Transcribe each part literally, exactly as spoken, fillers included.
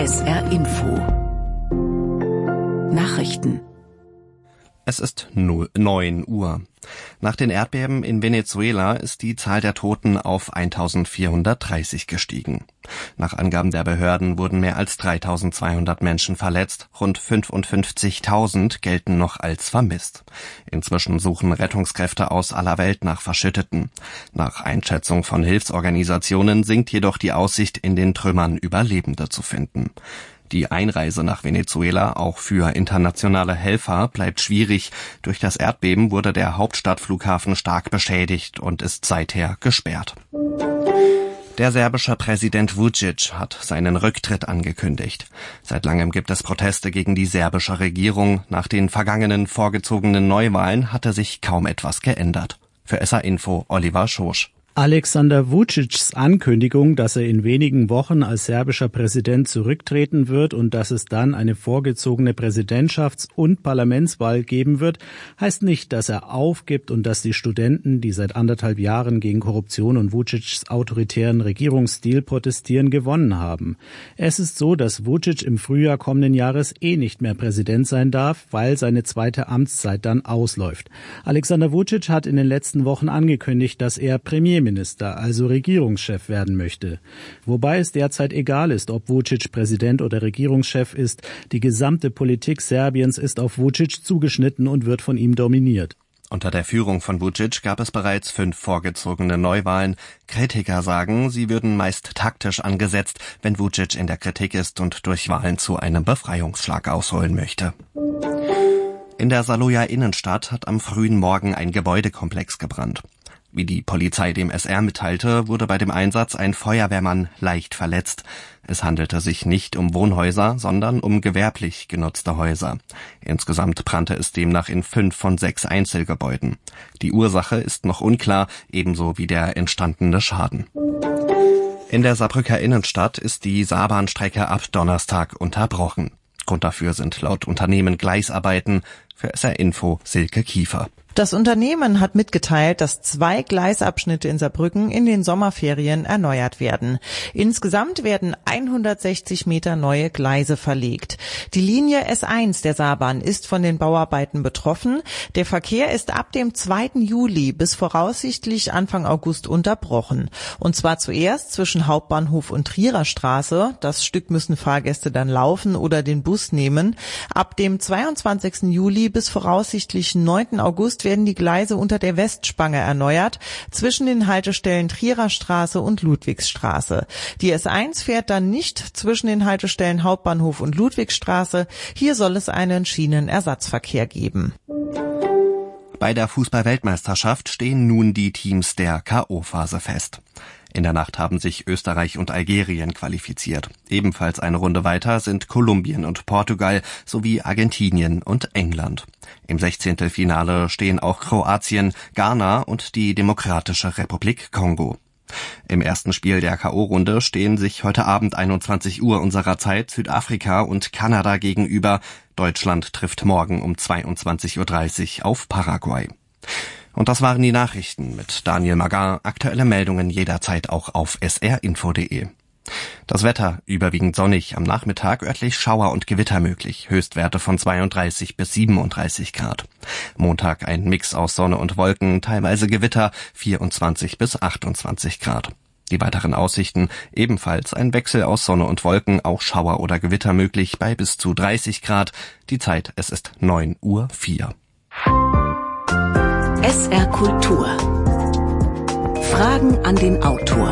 S R Info Nachrichten. Es ist neun Uhr. Nach den Erdbeben in Venezuela ist die Zahl der Toten auf eintausendvierhundertdreißig gestiegen. Nach Angaben der Behörden wurden mehr als dreitausendzweihundert Menschen verletzt, rund fünfundfünfzigtausend gelten noch als vermisst. Inzwischen suchen Rettungskräfte aus aller Welt nach Verschütteten. Nach Einschätzung von Hilfsorganisationen sinkt jedoch die Aussicht, in den Trümmern Überlebende zu finden. Die Einreise nach Venezuela, auch für internationale Helfer, bleibt schwierig. Durch das Erdbeben wurde der Hauptstadtflughafen stark beschädigt und ist seither gesperrt. Der serbische Präsident Vučić hat seinen Rücktritt angekündigt. Seit langem gibt es Proteste gegen die serbische Regierung. Nach den vergangenen vorgezogenen Neuwahlen hatte sich kaum etwas geändert. Für S R Info Oliver Schosch. Alexander Vučićs Ankündigung, dass er in wenigen Wochen als serbischer Präsident zurücktreten wird und dass es dann eine vorgezogene Präsidentschafts- und Parlamentswahl geben wird, heißt nicht, dass er aufgibt und dass die Studenten, die seit anderthalb Jahren gegen Korruption und Vučićs autoritären Regierungsstil protestieren, gewonnen haben. Es ist so, dass Vučić im Frühjahr kommenden Jahres eh nicht mehr Präsident sein darf, weil seine zweite Amtszeit dann ausläuft. Alexander Vučić hat in den letzten Wochen angekündigt, dass er Premierminister Minister, also Regierungschef werden möchte. Wobei es derzeit egal ist, ob Vučić Präsident oder Regierungschef ist. Die gesamte Politik Serbiens ist auf Vučić zugeschnitten und wird von ihm dominiert. Unter der Führung von Vučić gab es bereits fünf vorgezogene Neuwahlen. Kritiker sagen, sie würden meist taktisch angesetzt, wenn Vučić in der Kritik ist und durch Wahlen zu einem Befreiungsschlag ausholen möchte. In der Saloja Innenstadt hat am frühen Morgen ein Gebäudekomplex gebrannt. Wie die Polizei dem S R mitteilte, wurde bei dem Einsatz ein Feuerwehrmann leicht verletzt. Es handelte sich nicht um Wohnhäuser, sondern um gewerblich genutzte Häuser. Insgesamt brannte es demnach in fünf von sechs Einzelgebäuden. Die Ursache ist noch unklar, ebenso wie der entstandene Schaden. In der Saarbrücker Innenstadt ist die Saarbahnstrecke ab Donnerstag unterbrochen. Grund dafür sind laut Unternehmen Gleisarbeiten. Für S R Info Silke Kiefer. Das Unternehmen hat mitgeteilt, dass zwei Gleisabschnitte in Saarbrücken in den Sommerferien erneuert werden. Insgesamt werden hundertsechzig Meter neue Gleise verlegt. Die Linie S eins der Saarbahn ist von den Bauarbeiten betroffen. Der Verkehr ist ab dem zweiten Juli bis voraussichtlich Anfang August unterbrochen. Und zwar zuerst zwischen Hauptbahnhof und Trierer Straße. Das Stück müssen Fahrgäste dann laufen oder den Bus nehmen. Ab dem zweiundzwanzigsten Juli bis voraussichtlich neunten August werden die Gleise unter der Westspange erneuert, zwischen den Haltestellen Trierer Straße und Ludwigsstraße. Die S eins fährt dann nicht zwischen den Haltestellen Hauptbahnhof und Ludwigsstraße. Hier soll es einen Schienenersatzverkehr geben. Bei der Fußball-Weltmeisterschaft stehen nun die Teams der K O-Phase fest. In der Nacht haben sich Österreich und Algerien qualifiziert. Ebenfalls eine Runde weiter sind Kolumbien und Portugal sowie Argentinien und England. Im Sechzehntelfinale stehen auch Kroatien, Ghana und die Demokratische Republik Kongo. Im ersten Spiel der K O-Runde stehen sich heute Abend einundzwanzig Uhr unserer Zeit Südafrika und Kanada gegenüber. Deutschland trifft morgen um zweiundzwanzig Uhr dreißig auf Paraguay. Und das waren die Nachrichten mit Daniel Magar. Aktuelle Meldungen jederzeit auch auf s r info punkt d e. Das Wetter überwiegend sonnig, am Nachmittag örtlich Schauer und Gewitter möglich, Höchstwerte von zweiunddreißig bis siebenunddreißig Grad. Montag ein Mix aus Sonne und Wolken, teilweise Gewitter, vierundzwanzig bis achtundzwanzig Grad. Die weiteren Aussichten, ebenfalls ein Wechsel aus Sonne und Wolken, auch Schauer oder Gewitter möglich bei bis zu dreißig Grad. Die Zeit, es ist neun Uhr vier. S R Kultur. Fragen an den Autor.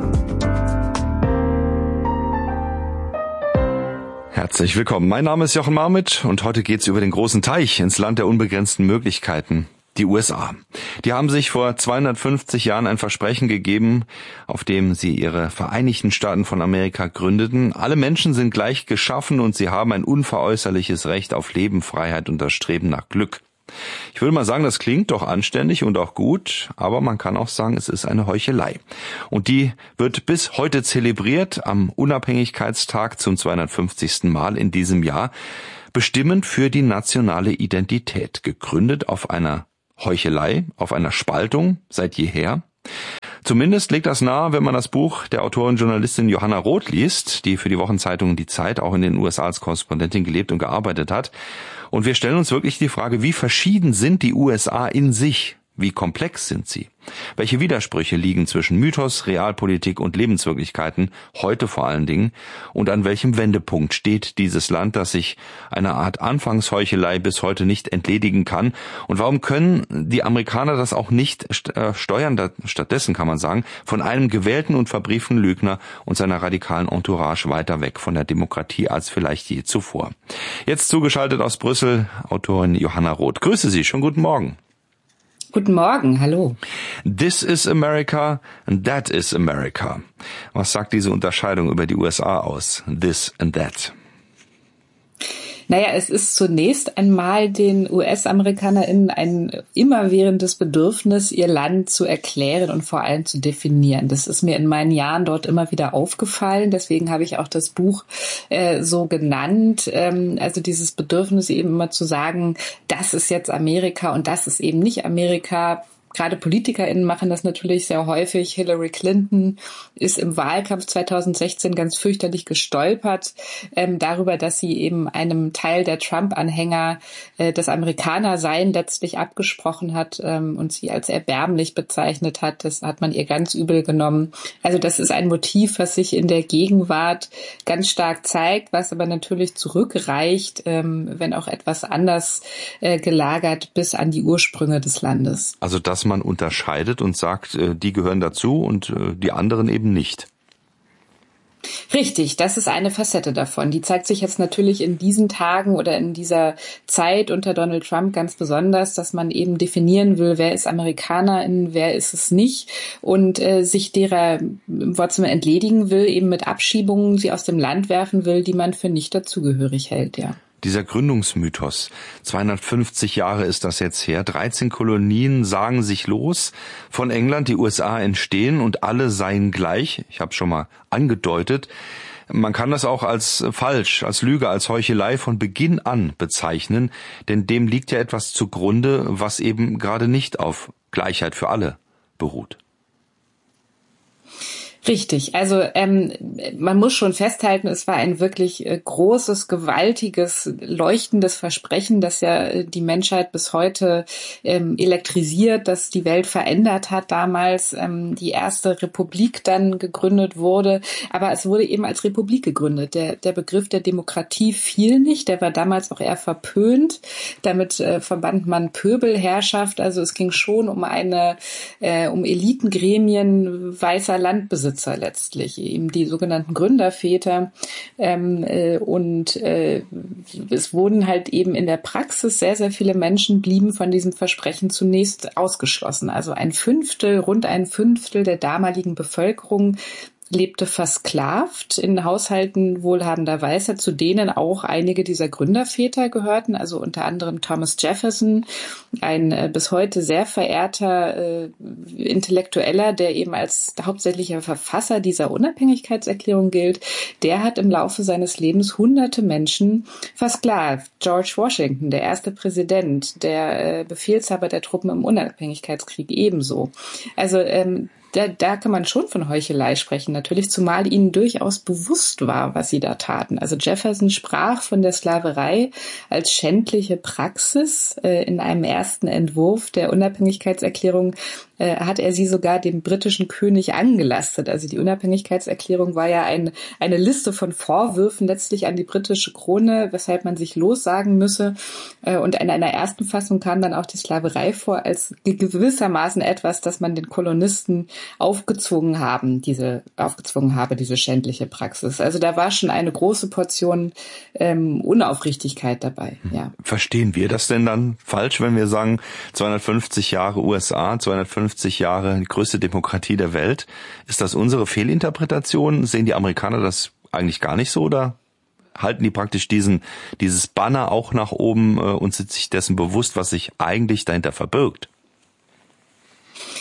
Herzlich willkommen. Mein Name ist Jochen Marmit und heute geht's über den großen Teich ins Land der unbegrenzten Möglichkeiten. Die U S A. Die haben sich vor zweihundertfünfzig Jahren ein Versprechen gegeben, auf dem sie ihre Vereinigten Staaten von Amerika gründeten. Alle Menschen sind gleich geschaffen und sie haben ein unveräußerliches Recht auf Leben, Freiheit und das Streben nach Glück. Ich würde mal sagen, das klingt doch anständig und auch gut, aber man kann auch sagen, es ist eine Heuchelei. Und die wird bis heute zelebriert, am Unabhängigkeitstag zum zweihundertfünfzigsten Mal in diesem Jahr, bestimmend für die nationale Identität, gegründet auf einer Heuchelei, auf einer Spaltung seit jeher. Zumindest legt das nahe, wenn man das Buch der Autorin und Journalistin Johanna Roth liest, die für die Wochenzeitung Die Zeit auch in den U S A als Korrespondentin gelebt und gearbeitet hat. Und wir stellen uns wirklich die Frage, wie verschieden sind die U S A in sich? Wie komplex sind sie? Welche Widersprüche liegen zwischen Mythos, Realpolitik und Lebenswirklichkeiten, heute vor allen Dingen? Und an welchem Wendepunkt steht dieses Land, das sich einer Art Anfangsheuchelei bis heute nicht entledigen kann? Und warum können die Amerikaner das auch nicht äh, steuern? Stattdessen kann man sagen, von einem gewählten und verbrieften Lügner und seiner radikalen Entourage weiter weg von der Demokratie als vielleicht je zuvor. Jetzt zugeschaltet aus Brüssel, Autorin Johanna Roth. Grüße Sie, schönen guten Morgen. Guten Morgen, hallo. This is America and that is America. Was sagt diese Unterscheidung über die U S A aus? This and that. Naja, es ist zunächst einmal den U S-AmerikanerInnen ein immerwährendes Bedürfnis, ihr Land zu erklären und vor allem zu definieren. Das ist mir in meinen Jahren dort immer wieder aufgefallen. Deswegen habe ich auch das Buch äh, so genannt. Ähm, also dieses Bedürfnis eben immer zu sagen, das ist jetzt Amerika und das ist eben nicht Amerika. Gerade PolitikerInnen machen das natürlich sehr häufig. Hillary Clinton ist im Wahlkampf zweitausendsechzehn ganz fürchterlich gestolpert ähm, darüber, dass sie eben einem Teil der Trump-Anhänger äh, das Amerikanersein letztlich abgesprochen hat ähm, und sie als erbärmlich bezeichnet hat. Das hat man ihr ganz übel genommen. Also das ist ein Motiv, was sich in der Gegenwart ganz stark zeigt, was aber natürlich zurückreicht, ähm, wenn auch etwas anders äh, gelagert, bis an die Ursprünge des Landes. Also das dass man unterscheidet und sagt, die gehören dazu und die anderen eben nicht. Richtig, das ist eine Facette davon. Die zeigt sich jetzt natürlich in diesen Tagen oder in dieser Zeit unter Donald Trump ganz besonders, dass man eben definieren will, wer ist Amerikanerin, wer ist es nicht und äh, sich derer im Wortsinne entledigen will, eben mit Abschiebungen sie aus dem Land werfen will, die man für nicht dazugehörig hält, ja. Dieser Gründungsmythos, zweihundertfünfzig Jahre ist das jetzt her, dreizehn Kolonien sagen sich los von England, die U S A entstehen und alle seien gleich. Ich habe schon mal angedeutet, man kann das auch als falsch, als Lüge, als Heuchelei von Beginn an bezeichnen, denn dem liegt ja etwas zugrunde, was eben gerade nicht auf Gleichheit für alle beruht. Richtig, also ähm, man muss schon festhalten, es war ein wirklich äh, großes, gewaltiges, leuchtendes Versprechen, das ja äh, die Menschheit bis heute ähm, elektrisiert, das die Welt verändert hat damals, ähm, die erste Republik dann gegründet wurde, aber es wurde eben als Republik gegründet. Der, der Begriff der Demokratie fiel nicht, der war damals auch eher verpönt, damit äh, verband man Pöbelherrschaft, also es ging schon um eine, äh, um Elitengremien weißer Landbesitzer letztlich, eben die sogenannten Gründerväter ähm, äh, und äh, es wurden halt eben in der Praxis sehr, sehr viele Menschen blieben von diesem Versprechen zunächst ausgeschlossen. Also ein Fünftel, rund ein Fünftel der damaligen Bevölkerung lebte versklavt in Haushalten wohlhabender Weißer, zu denen auch einige dieser Gründerväter gehörten, also unter anderem Thomas Jefferson, ein äh, bis heute sehr verehrter äh, Intellektueller, der eben als hauptsächlicher Verfasser dieser Unabhängigkeitserklärung gilt. Der hat im Laufe seines Lebens hunderte Menschen versklavt. George Washington, der erste Präsident, der äh, Befehlshaber der Truppen im Unabhängigkeitskrieg ebenso. Also ähm, Da, da kann man schon von Heuchelei sprechen, natürlich, zumal ihnen durchaus bewusst war, was sie da taten. Also Jefferson sprach von der Sklaverei als schändliche Praxis. Äh, in einem ersten Entwurf der Unabhängigkeitserklärung äh, hat er sie sogar dem britischen König angelastet. Also die Unabhängigkeitserklärung war ja ein, eine Liste von Vorwürfen letztlich an die britische Krone, weshalb man sich lossagen müsse. Äh, und in einer ersten Fassung kam dann auch die Sklaverei vor als gewissermaßen etwas, das man den Kolonisten aufgezwungen haben, diese aufgezwungen habe, diese schändliche Praxis. Also da war schon eine große Portion ähm, Unaufrichtigkeit dabei. Ja. Verstehen wir das denn dann falsch, wenn wir sagen, zweihundertfünfzig Jahre U S A, zweihundertfünfzig Jahre die größte Demokratie der Welt? Ist das unsere Fehlinterpretation? Sehen die Amerikaner das eigentlich gar nicht so, oder halten die praktisch diesen dieses Banner auch nach oben äh, und sind sich dessen bewusst, was sich eigentlich dahinter verbirgt?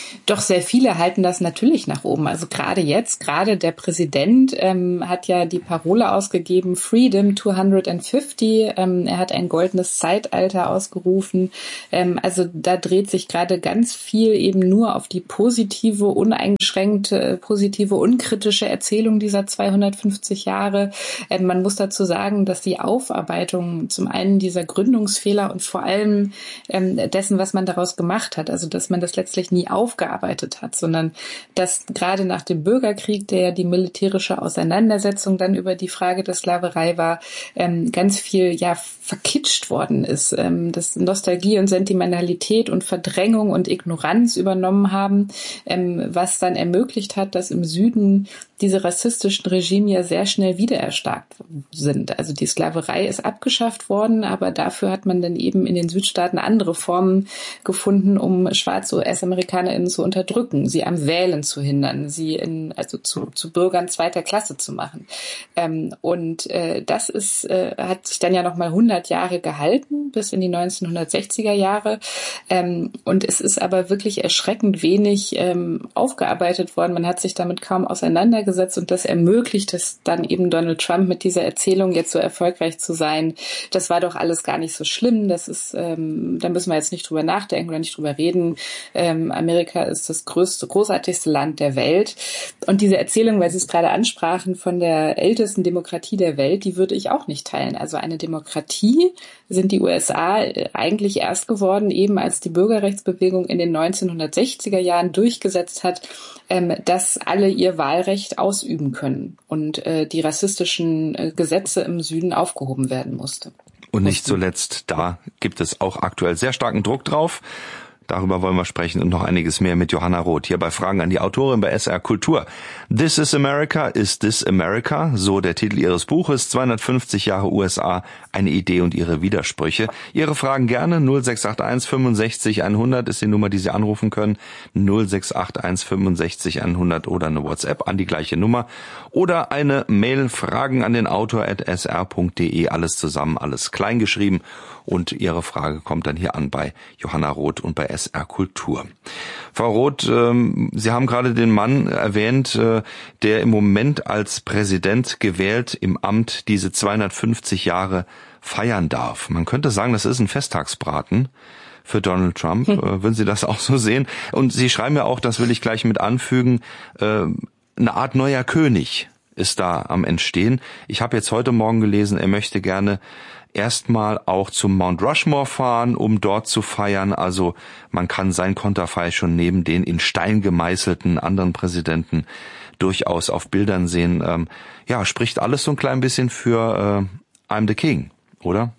Doch sehr viele halten das natürlich nach oben. Also gerade jetzt, gerade der Präsident ähm, hat ja die Parole ausgegeben, Freedom zweihundertfünfzig. Ähm, er hat ein goldenes Zeitalter ausgerufen. Ähm, also da dreht sich gerade ganz viel eben nur auf die positive, uneingeschränkte, positive, unkritische Erzählung dieser zweihundertfünfzig Jahre. Ähm, man muss dazu sagen, dass die Aufarbeitung zum einen dieser Gründungsfehler und vor allem ähm, dessen, was man daraus gemacht hat, also dass man das letztlich nie aufgearbeitet hat, sondern dass gerade nach dem Bürgerkrieg, der ja die militärische Auseinandersetzung dann über die Frage der Sklaverei war, ähm, ganz viel ja verkitscht worden ist, ähm, dass Nostalgie und Sentimentalität und Verdrängung und Ignoranz übernommen haben, ähm, was dann ermöglicht hat, dass im Süden diese rassistischen Regime ja sehr schnell wieder erstarkt sind. Also die Sklaverei ist abgeschafft worden, aber dafür hat man dann eben in den Südstaaten andere Formen gefunden, um schwarze U S-AmerikanerInnen zu unterdrücken, sie am Wählen zu hindern, sie in, also zu, zu Bürgern zweiter Klasse zu machen. Ähm, und äh, das ist, äh, hat sich dann ja nochmal hundert Jahre gehalten, bis in die neunzehnhundertsechziger Jahre. Ähm, und es ist aber wirklich erschreckend wenig ähm, aufgearbeitet worden. Man hat sich damit kaum auseinandergesetzt und das ermöglicht es dann eben Donald Trump mit dieser Erzählung jetzt so erfolgreich zu sein. Das war doch alles gar nicht so schlimm. Das ist, ähm, da müssen wir jetzt nicht drüber nachdenken oder nicht drüber reden. Ähm, Amerika ist das größte, großartigste Land der Welt. Und diese Erzählung, weil Sie es gerade ansprachen, von der ältesten Demokratie der Welt, die würde ich auch nicht teilen. Also eine Demokratie sind die U S A eigentlich erst geworden, eben als die Bürgerrechtsbewegung in den neunzehnhundertsechziger Jahren durchgesetzt hat, ähm, dass alle ihr Wahlrecht ausüben können und äh, die rassistischen äh, Gesetze im Süden aufgehoben werden musste. Und nicht zuletzt, da gibt es auch aktuell sehr starken Druck drauf. Darüber wollen wir sprechen und noch einiges mehr mit Johanna Roth hier bei Fragen an die Autorin bei S R Kultur. This is America, is this America? So der Titel ihres Buches, zweihundertfünfzig Jahre U S A, eine Idee und ihre Widersprüche. Ihre Fragen gerne, null sechs acht eins fünfundsechzig hundert ist die Nummer, die Sie anrufen können, null sechs acht eins fünfundsechzig hundert oder eine WhatsApp an die gleiche Nummer oder eine Mail, Fragen an den Autor at s r punkt d e, alles zusammen, alles klein geschrieben und Ihre Frage kommt dann hier an bei Johanna Roth und bei S R Kultur. Frau Roth, ähm, Sie haben gerade den Mann erwähnt, äh, der im Moment als Präsident gewählt im Amt diese zweihundertfünfzig Jahre feiern darf. Man könnte sagen, das ist ein Festtagsbraten für Donald Trump. Hm. Äh, würden Sie das auch so sehen? Und Sie schreiben ja auch, das will ich gleich mit anfügen, äh, eine Art neuer König ist da am Entstehen. Ich habe jetzt heute Morgen gelesen, er möchte gerne erstmal auch zum Mount Rushmore fahren, um dort zu feiern. Also man kann sein Konterfei schon neben den in Stein gemeißelten anderen Präsidenten durchaus auf Bildern sehen. Ähm, ja, spricht alles so ein klein bisschen für äh, I'm the King, oder?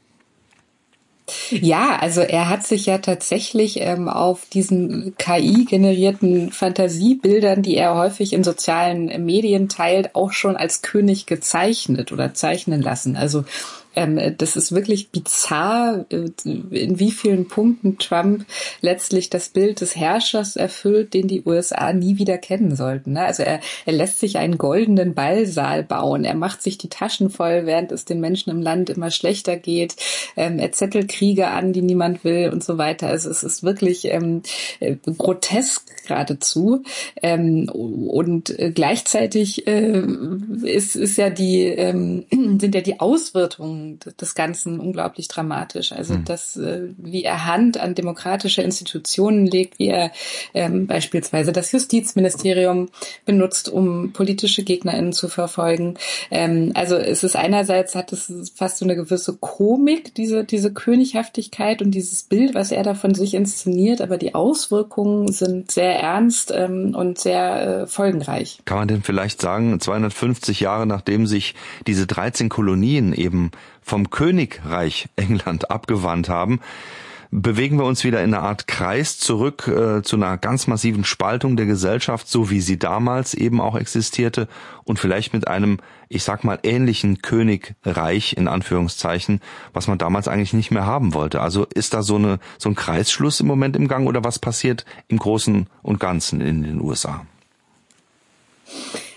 Ja, also er hat sich ja tatsächlich ähm, auf diesen K I-generierten Fantasiebildern, die er häufig in sozialen Medien teilt, auch schon als König gezeichnet oder zeichnen lassen. Also Ähm, das ist wirklich bizarr, in wie vielen Punkten Trump letztlich das Bild des Herrschers erfüllt, den die U S A nie wieder kennen sollten. Also er, er lässt sich einen goldenen Ballsaal bauen, er macht sich die Taschen voll, während es den Menschen im Land immer schlechter geht, ähm, er zettelt Kriege an, die niemand will und so weiter. Also es ist wirklich ähm, grotesk geradezu. Ähm, und gleichzeitig äh, ist, ist ja die, ähm, sind ja die Auswirkungen des Ganzen unglaublich dramatisch. Also dass, äh, wie er Hand an demokratische Institutionen legt, wie er ähm, beispielsweise das Justizministerium benutzt, um politische GegnerInnen zu verfolgen. Ähm, also es ist einerseits, hat es fast so eine gewisse Komik, diese, diese Könighaftigkeit und dieses Bild, was er da von sich inszeniert, aber die Auswirkungen sind sehr ernst ähm, und sehr äh, folgenreich. Kann man denn vielleicht sagen, zweihundertfünfzig Jahre nachdem sich diese dreizehn Kolonien eben vom Königreich England abgewandt haben, bewegen wir uns wieder in eine Art Kreis zurück äh, zu einer ganz massiven Spaltung der Gesellschaft, so wie sie damals eben auch existierte und vielleicht mit einem, ich sag mal, ähnlichen Königreich in Anführungszeichen, was man damals eigentlich nicht mehr haben wollte. Also ist da so eine so ein Kreisschluss im Moment im Gang oder was passiert im Großen und Ganzen in den U S A?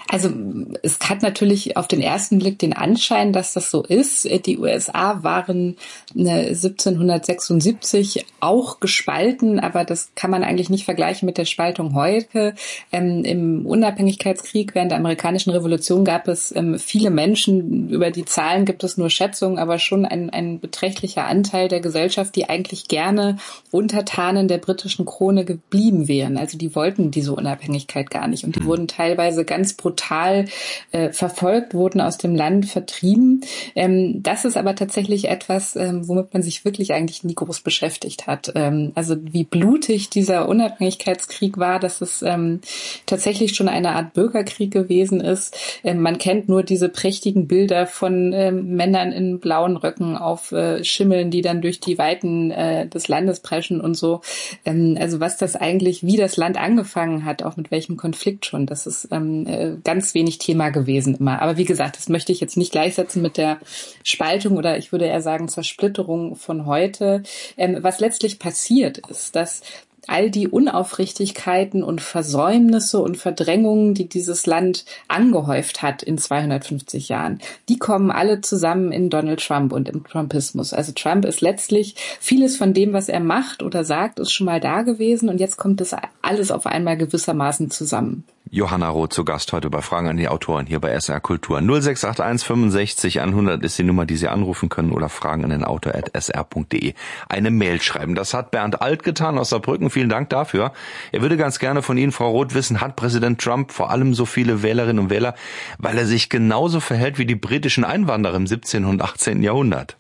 Also es hat natürlich auf den ersten Blick den Anschein, dass das so ist. Die U S A waren siebzehnhundertsechsundsiebzig auch gespalten, aber das kann man eigentlich nicht vergleichen mit der Spaltung heute. Ähm, Im Unabhängigkeitskrieg während der amerikanischen Revolution gab es ähm, viele Menschen, über die Zahlen gibt es nur Schätzungen, aber schon ein, ein beträchtlicher Anteil der Gesellschaft, die eigentlich gerne Untertanen der britischen Krone geblieben wären. Also die wollten diese Unabhängigkeit gar nicht und die mhm. wurden teilweise ganz brutal äh, verfolgt, wurden aus dem Land vertrieben. Ähm, das ist aber tatsächlich etwas, ähm, womit man sich wirklich eigentlich nie groß beschäftigt hat. Ähm, also wie blutig dieser Unabhängigkeitskrieg war, dass es ähm, tatsächlich schon eine Art Bürgerkrieg gewesen ist. Ähm, man kennt nur diese prächtigen Bilder von ähm, Männern in blauen Röcken auf äh, Schimmeln, die dann durch die Weiten äh, des Landes preschen und so. Ähm, also was das eigentlich, wie das Land angefangen hat, auch mit welchem Konflikt schon, das ist ähm, äh, ganz wenig Thema gewesen immer. Aber wie gesagt, das möchte ich jetzt nicht gleichsetzen mit der Spaltung oder ich würde eher sagen Zersplitterung von heute. Ähm, was letztlich passiert ist, dass all die Unaufrichtigkeiten und Versäumnisse und Verdrängungen, die dieses Land angehäuft hat in zweihundertfünfzig Jahren, die kommen alle zusammen in Donald Trump und im Trumpismus. Also Trump ist letztlich, vieles von dem, was er macht oder sagt, ist schon mal da gewesen und jetzt kommt das alles auf einmal gewissermaßen zusammen. Johanna Roth zu Gast heute bei Fragen an die Autoren hier bei S R Kultur. null sechs acht eins fünfundsechzig hundert ist die Nummer, die Sie anrufen können oder Fragen an den Autor at s r punkt d e. Eine Mail schreiben. Das hat Bernd Alt getan aus Saarbrücken. Vielen Dank dafür. Er würde ganz gerne von Ihnen, Frau Roth, wissen, hat Präsident Trump vor allem so viele Wählerinnen und Wähler, weil er sich genauso verhält wie die britischen Einwanderer im siebzehnten und achtzehnten Jahrhundert?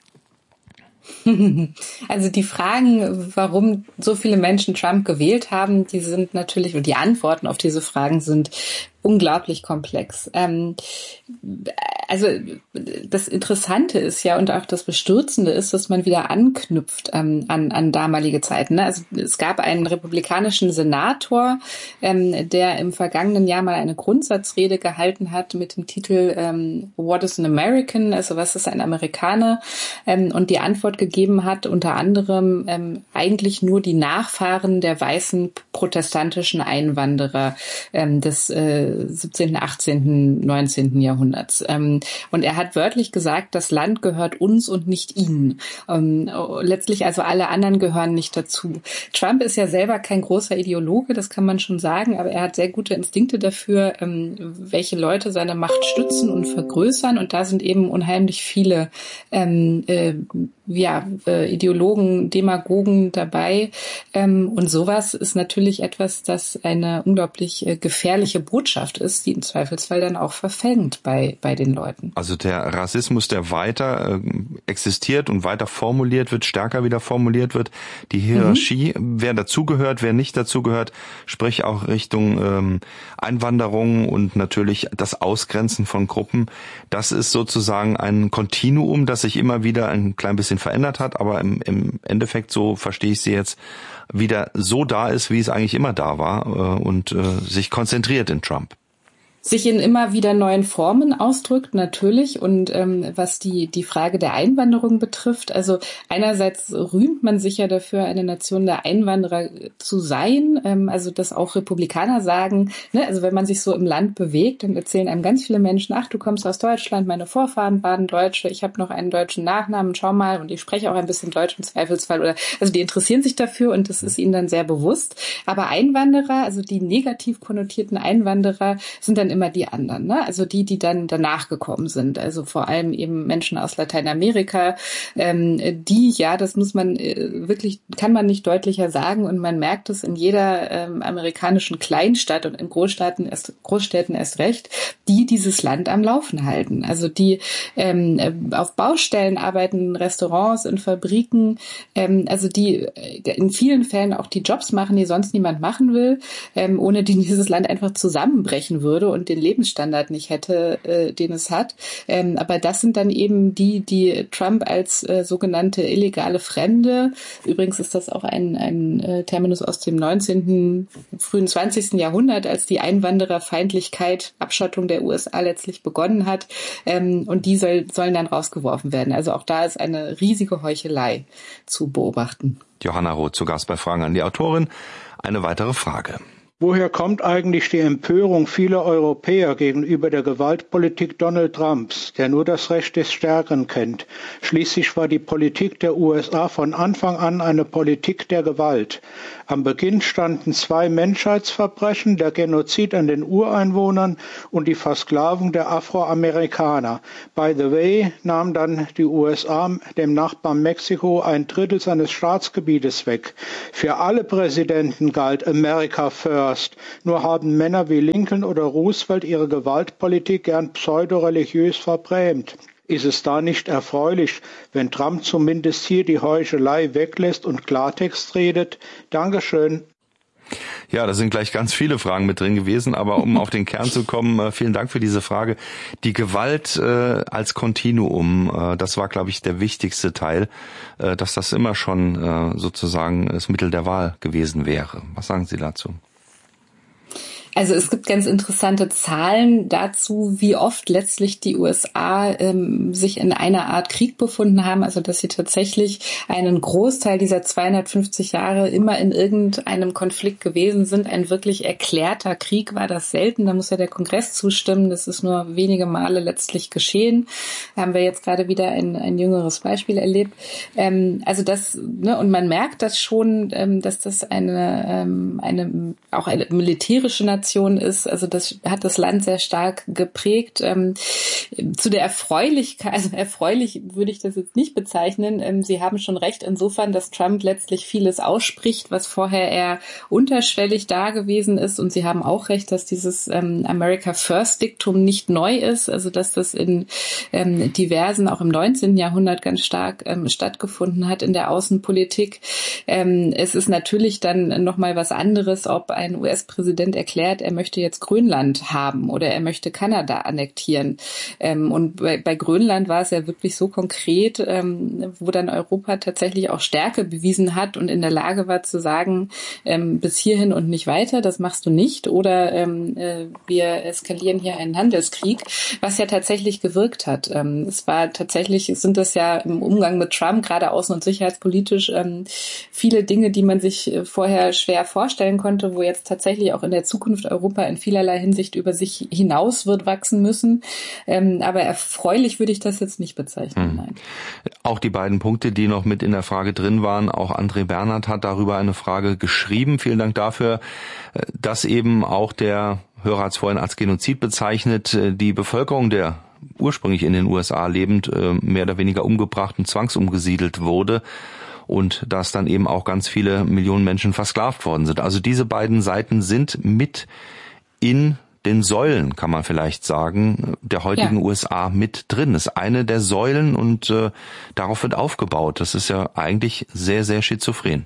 Also die Fragen, warum so viele Menschen Trump gewählt haben, die sind natürlich, und die Antworten auf diese Fragen sind unglaublich komplex. Ähm, also das Interessante ist ja und auch das Bestürzende ist, dass man wieder anknüpft ähm, an, an damalige Zeiten. Ne? Also es gab einen republikanischen Senator, ähm, der im vergangenen Jahr mal eine Grundsatzrede gehalten hat mit dem Titel ähm, What is an American? Also was ist ein Amerikaner? Ähm, und die Antwort gegeben hat unter anderem ähm, eigentlich nur die Nachfahren der weißen protestantischen Einwanderer ähm, des äh, siebzehnten, achtzehnten, neunzehnten Jahrhunderts. Ähm, und er hat wörtlich gesagt, das Land gehört uns und nicht ihnen. Ähm, letztlich also alle anderen gehören nicht dazu. Trump ist ja selber kein großer Ideologe, das kann man schon sagen, aber er hat sehr gute Instinkte dafür, ähm, welche Leute seine Macht stützen und vergrößern. Und da sind eben unheimlich viele ähm, äh, ja, äh, Ideologen, Demagogen dabei. Ähm, und sowas ist natürlich etwas, das eine unglaublich äh, gefährliche Botschaft ist, die im Zweifelsfall dann auch verfängt bei, bei den Leuten. Also der Rassismus, der weiter äh, existiert und weiter formuliert wird, stärker wieder formuliert wird, die Hierarchie, mhm. wer dazugehört, wer nicht dazugehört, sprich auch Richtung ähm, Einwanderung und natürlich das Ausgrenzen von Gruppen, das ist sozusagen ein Kontinuum, das sich immer wieder ein klein bisschen verändert hat, aber im, im Endeffekt, so verstehe ich sie jetzt, wieder so da ist, wie es eigentlich immer da war äh, und äh, sich konzentriert in Trump. Sich in immer wieder neuen Formen ausdrückt, natürlich. Und ähm, was die die Frage der Einwanderung betrifft, also einerseits rühmt man sich ja dafür, eine Nation der Einwanderer zu sein. Ähm, also dass auch Republikaner sagen, ne, also wenn man sich so im Land bewegt, dann erzählen einem ganz viele Menschen, ach, du kommst aus Deutschland, meine Vorfahren waren Deutsche, ich habe noch einen deutschen Nachnamen, schau mal, und ich spreche auch ein bisschen Deutsch im Zweifelsfall. Oder also die interessieren sich dafür und das ist ihnen dann sehr bewusst. Aber Einwanderer, also die negativ konnotierten Einwanderer, sind dann immer die anderen, ne? Also die, die dann danach gekommen sind. Also vor allem eben Menschen aus Lateinamerika, ähm, die, ja, das muss man äh, wirklich, kann man nicht deutlicher sagen und man merkt es in jeder ähm, amerikanischen Kleinstadt und in Großstädten erst, Großstädten erst recht, die dieses Land am Laufen halten. Also die ähm, auf Baustellen arbeiten, in Restaurants, in Fabriken, ähm, also die in vielen Fällen auch die Jobs machen, die sonst niemand machen will, ähm, ohne die dieses Land einfach zusammenbrechen würde und den Lebensstandard nicht hätte, äh, den es hat. Ähm, aber das sind dann eben die, die Trump als äh, sogenannte illegale Fremde, übrigens ist das auch ein, ein äh, Terminus aus dem neunzehnten, frühen zwanzigsten Jahrhundert, als die Einwandererfeindlichkeit, Abschottung der U S A letztlich begonnen hat. Ähm, und die soll, sollen dann rausgeworfen werden. Also auch da ist eine riesige Heuchelei zu beobachten. Johanna Roth zu Gast bei Fragen an die Autorin. Eine weitere Frage. Woher kommt eigentlich die Empörung vieler Europäer gegenüber der Gewaltpolitik Donald Trumps, der nur das Recht des Stärkeren kennt? Schließlich war die Politik der U S A von Anfang an eine Politik der Gewalt. Am Beginn standen zwei Menschheitsverbrechen, der Genozid an den Ureinwohnern und die Versklavung der Afroamerikaner. By the way, nahm dann die U S A dem Nachbarn Mexiko ein Drittel seines Staatsgebietes weg. Für alle Präsidenten galt America First. Nur haben Männer wie Lincoln oder Roosevelt ihre Gewaltpolitik gern pseudoreligiös verbrämt. Ist es da nicht erfreulich, wenn Trump zumindest hier die Heuchelei weglässt und Klartext redet? Dankeschön. Ja, da sind gleich ganz viele Fragen mit drin gewesen, aber um auf den Kern zu kommen, äh, vielen Dank für diese Frage. Die Gewalt äh, als Kontinuum, äh, das war, glaube ich, der wichtigste Teil, äh, dass das immer schon äh, sozusagen das Mittel der Wahl gewesen wäre. Was sagen Sie dazu? Also es gibt ganz interessante Zahlen dazu, wie oft letztlich die U S A ähm, sich in einer Art Krieg befunden haben, also dass sie tatsächlich einen Großteil dieser zweihundertfünfzig Jahre immer in irgendeinem Konflikt gewesen sind. Ein wirklich erklärter Krieg war das selten, da muss ja der Kongress zustimmen, das ist nur wenige Male letztlich geschehen. Da haben wir jetzt gerade wieder ein, ein jüngeres Beispiel erlebt. Ähm, also das, ne, und man merkt das schon, ähm, dass das eine, ähm, eine auch eine militärische Nation ist, also das hat das Land sehr stark geprägt. Ähm, zu der Erfreulichkeit, also erfreulich würde ich das jetzt nicht bezeichnen. Ähm, Sie haben schon recht insofern, dass Trump letztlich vieles ausspricht, was vorher eher unterschwellig da gewesen ist, und Sie haben auch recht, dass dieses ähm, America First Diktum nicht neu ist, also dass das in ähm, diversen, auch im neunzehnten Jahrhundert ganz stark ähm, stattgefunden hat in der Außenpolitik. Ähm, es ist natürlich dann nochmal was anderes, ob ein U S-Präsident erklärt, er möchte jetzt Grönland haben oder er möchte Kanada annektieren. Ähm, und bei, bei Grönland war es ja wirklich so konkret, ähm, wo dann Europa tatsächlich auch Stärke bewiesen hat und in der Lage war zu sagen, ähm, bis hierhin und nicht weiter, das machst du nicht, oder ähm, äh, wir eskalieren hier einen Handelskrieg, was ja tatsächlich gewirkt hat. Ähm, es war tatsächlich, sind das ja im Umgang mit Trump, gerade außen- und sicherheitspolitisch, ähm, viele Dinge, die man sich vorher schwer vorstellen konnte, wo jetzt tatsächlich auch in der Zukunft Europa in vielerlei Hinsicht über sich hinaus wird wachsen müssen. Ähm, aber erfreulich würde ich das jetzt nicht bezeichnen. Hm. Nein. Auch die beiden Punkte, die noch mit in der Frage drin waren, auch André Bernhard hat darüber eine Frage geschrieben. Vielen Dank dafür, dass eben auch der Hörer hat es vorhin als Genozid bezeichnet, die Bevölkerung der ursprünglich in den U S A lebend mehr oder weniger umgebracht und zwangsumgesiedelt wurde. Und dass dann eben auch ganz viele Millionen Menschen versklavt worden sind. Also diese beiden Seiten sind mit in den Säulen, kann man vielleicht sagen, der heutigen ja. U S A mit drin. Das ist eine der Säulen und äh, darauf wird aufgebaut. Das ist ja eigentlich sehr, sehr schizophren.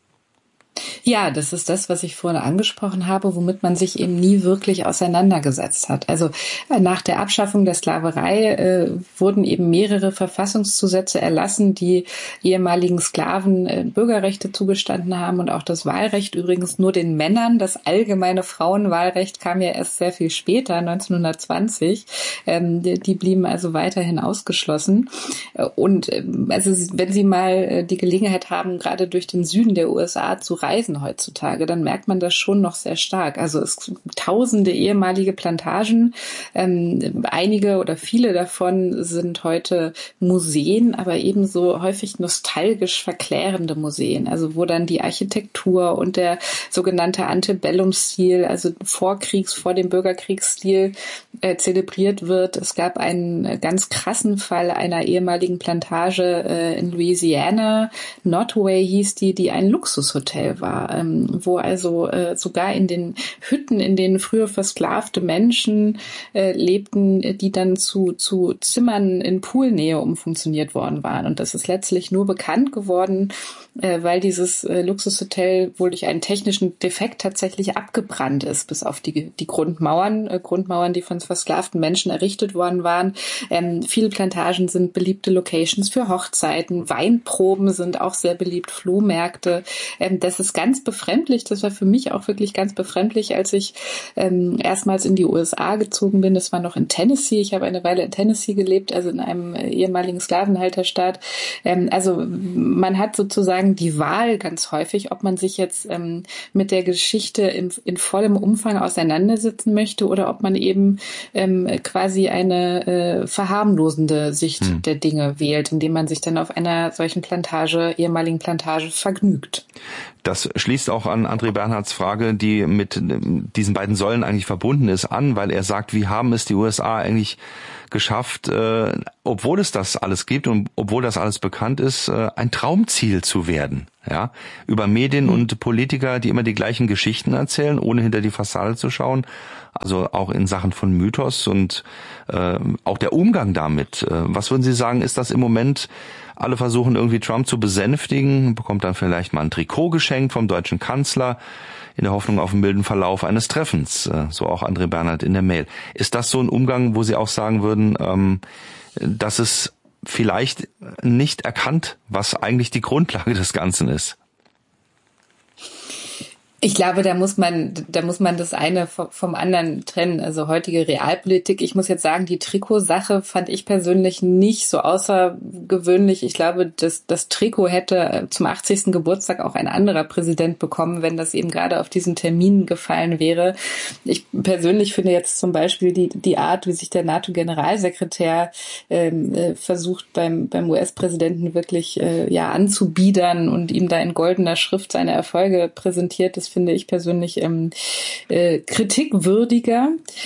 Ja, das ist das, was ich vorhin angesprochen habe, womit man sich eben nie wirklich auseinandergesetzt hat. Also nach der Abschaffung der Sklaverei äh, wurden eben mehrere Verfassungszusätze erlassen, die ehemaligen Sklaven äh, Bürgerrechte zugestanden haben und auch das Wahlrecht übrigens nur den Männern. Das allgemeine Frauenwahlrecht kam ja erst sehr viel später, neunzehnhundertzwanzig. Ähm, die, die blieben also weiterhin ausgeschlossen. Und äh, also wenn Sie mal äh, die Gelegenheit haben, gerade durch den Süden der U S A zu reisen heutzutage, dann merkt man das schon noch sehr stark. Also es gibt tausende ehemalige Plantagen, ähm, einige oder viele davon sind heute Museen, aber ebenso häufig nostalgisch verklärende Museen, also wo dann die Architektur und der sogenannte Antebellum-Stil, also Vorkriegs-, vor dem Bürgerkriegsstil äh, zelebriert wird. Es gab einen ganz krassen Fall einer ehemaligen Plantage äh, in Louisiana, Nottoway hieß die, die ein Luxushotel war, ähm, wo also äh, sogar in den Hütten, in denen früher versklavte Menschen äh, lebten, die dann zu zu Zimmern in Poolnähe umfunktioniert worden waren. Und das ist letztlich nur bekannt geworden, äh, weil dieses äh, Luxushotel wohl durch einen technischen Defekt tatsächlich abgebrannt ist, bis auf die die Grundmauern, äh, Grundmauern, die von versklavten Menschen errichtet worden waren. Ähm, viele Plantagen sind beliebte Locations für Hochzeiten, Weinproben sind auch sehr beliebt, Flohmärkte. Ähm, das ist ganz ganz befremdlich. Das war für mich auch wirklich ganz befremdlich, als ich ähm, erstmals in die U S A gezogen bin. Das war noch in Tennessee. Ich habe eine Weile in Tennessee gelebt, also in einem äh, ehemaligen Sklavenhalterstaat. Ähm, also man hat sozusagen die Wahl ganz häufig, ob man sich jetzt ähm, mit der Geschichte in, in vollem Umfang auseinandersetzen möchte oder ob man eben ähm, quasi eine äh, verharmlosende Sicht hm. der Dinge wählt, indem man sich dann auf einer solchen Plantage, ehemaligen Plantage, vergnügt. Das schließt auch an André Bernhards Frage, die mit diesen beiden Säulen eigentlich verbunden ist, an, weil er sagt, wie haben es die U S A eigentlich geschafft, äh, obwohl es das alles gibt und obwohl das alles bekannt ist, äh, ein Traumziel zu werden. Ja, über Medien mhm. und Politiker, die immer die gleichen Geschichten erzählen, ohne hinter die Fassade zu schauen. Also auch in Sachen von Mythos und äh, auch der Umgang damit. Äh, was würden Sie sagen, ist das im Moment? Alle versuchen irgendwie Trump zu besänftigen, bekommt dann vielleicht mal ein Trikot geschenkt vom deutschen Kanzler in der Hoffnung auf einen milden Verlauf eines Treffens. Äh, so auch André Bernhard in der Mail. Ist das so ein Umgang, wo Sie auch sagen würden, ähm, dass es vielleicht nicht erkannt, was eigentlich die Grundlage des Ganzen ist? Ich glaube, da muss man, da muss man das eine vom anderen trennen. Also heutige Realpolitik. Ich muss jetzt sagen, die Trikotsache fand ich persönlich nicht so außergewöhnlich. Ich glaube, das, das Trikot hätte zum achtzigsten Geburtstag auch ein anderer Präsident bekommen, wenn das eben gerade auf diesen Termin gefallen wäre. Ich persönlich finde jetzt zum Beispiel die, die Art, wie sich der NATO-Generalsekretär ähm, äh, versucht, beim, beim U S-Präsidenten wirklich äh, ja anzubiedern und ihm da in goldener Schrift seine Erfolge präsentiert. Das finde ich persönlich ähm, äh, kritikwürdiger.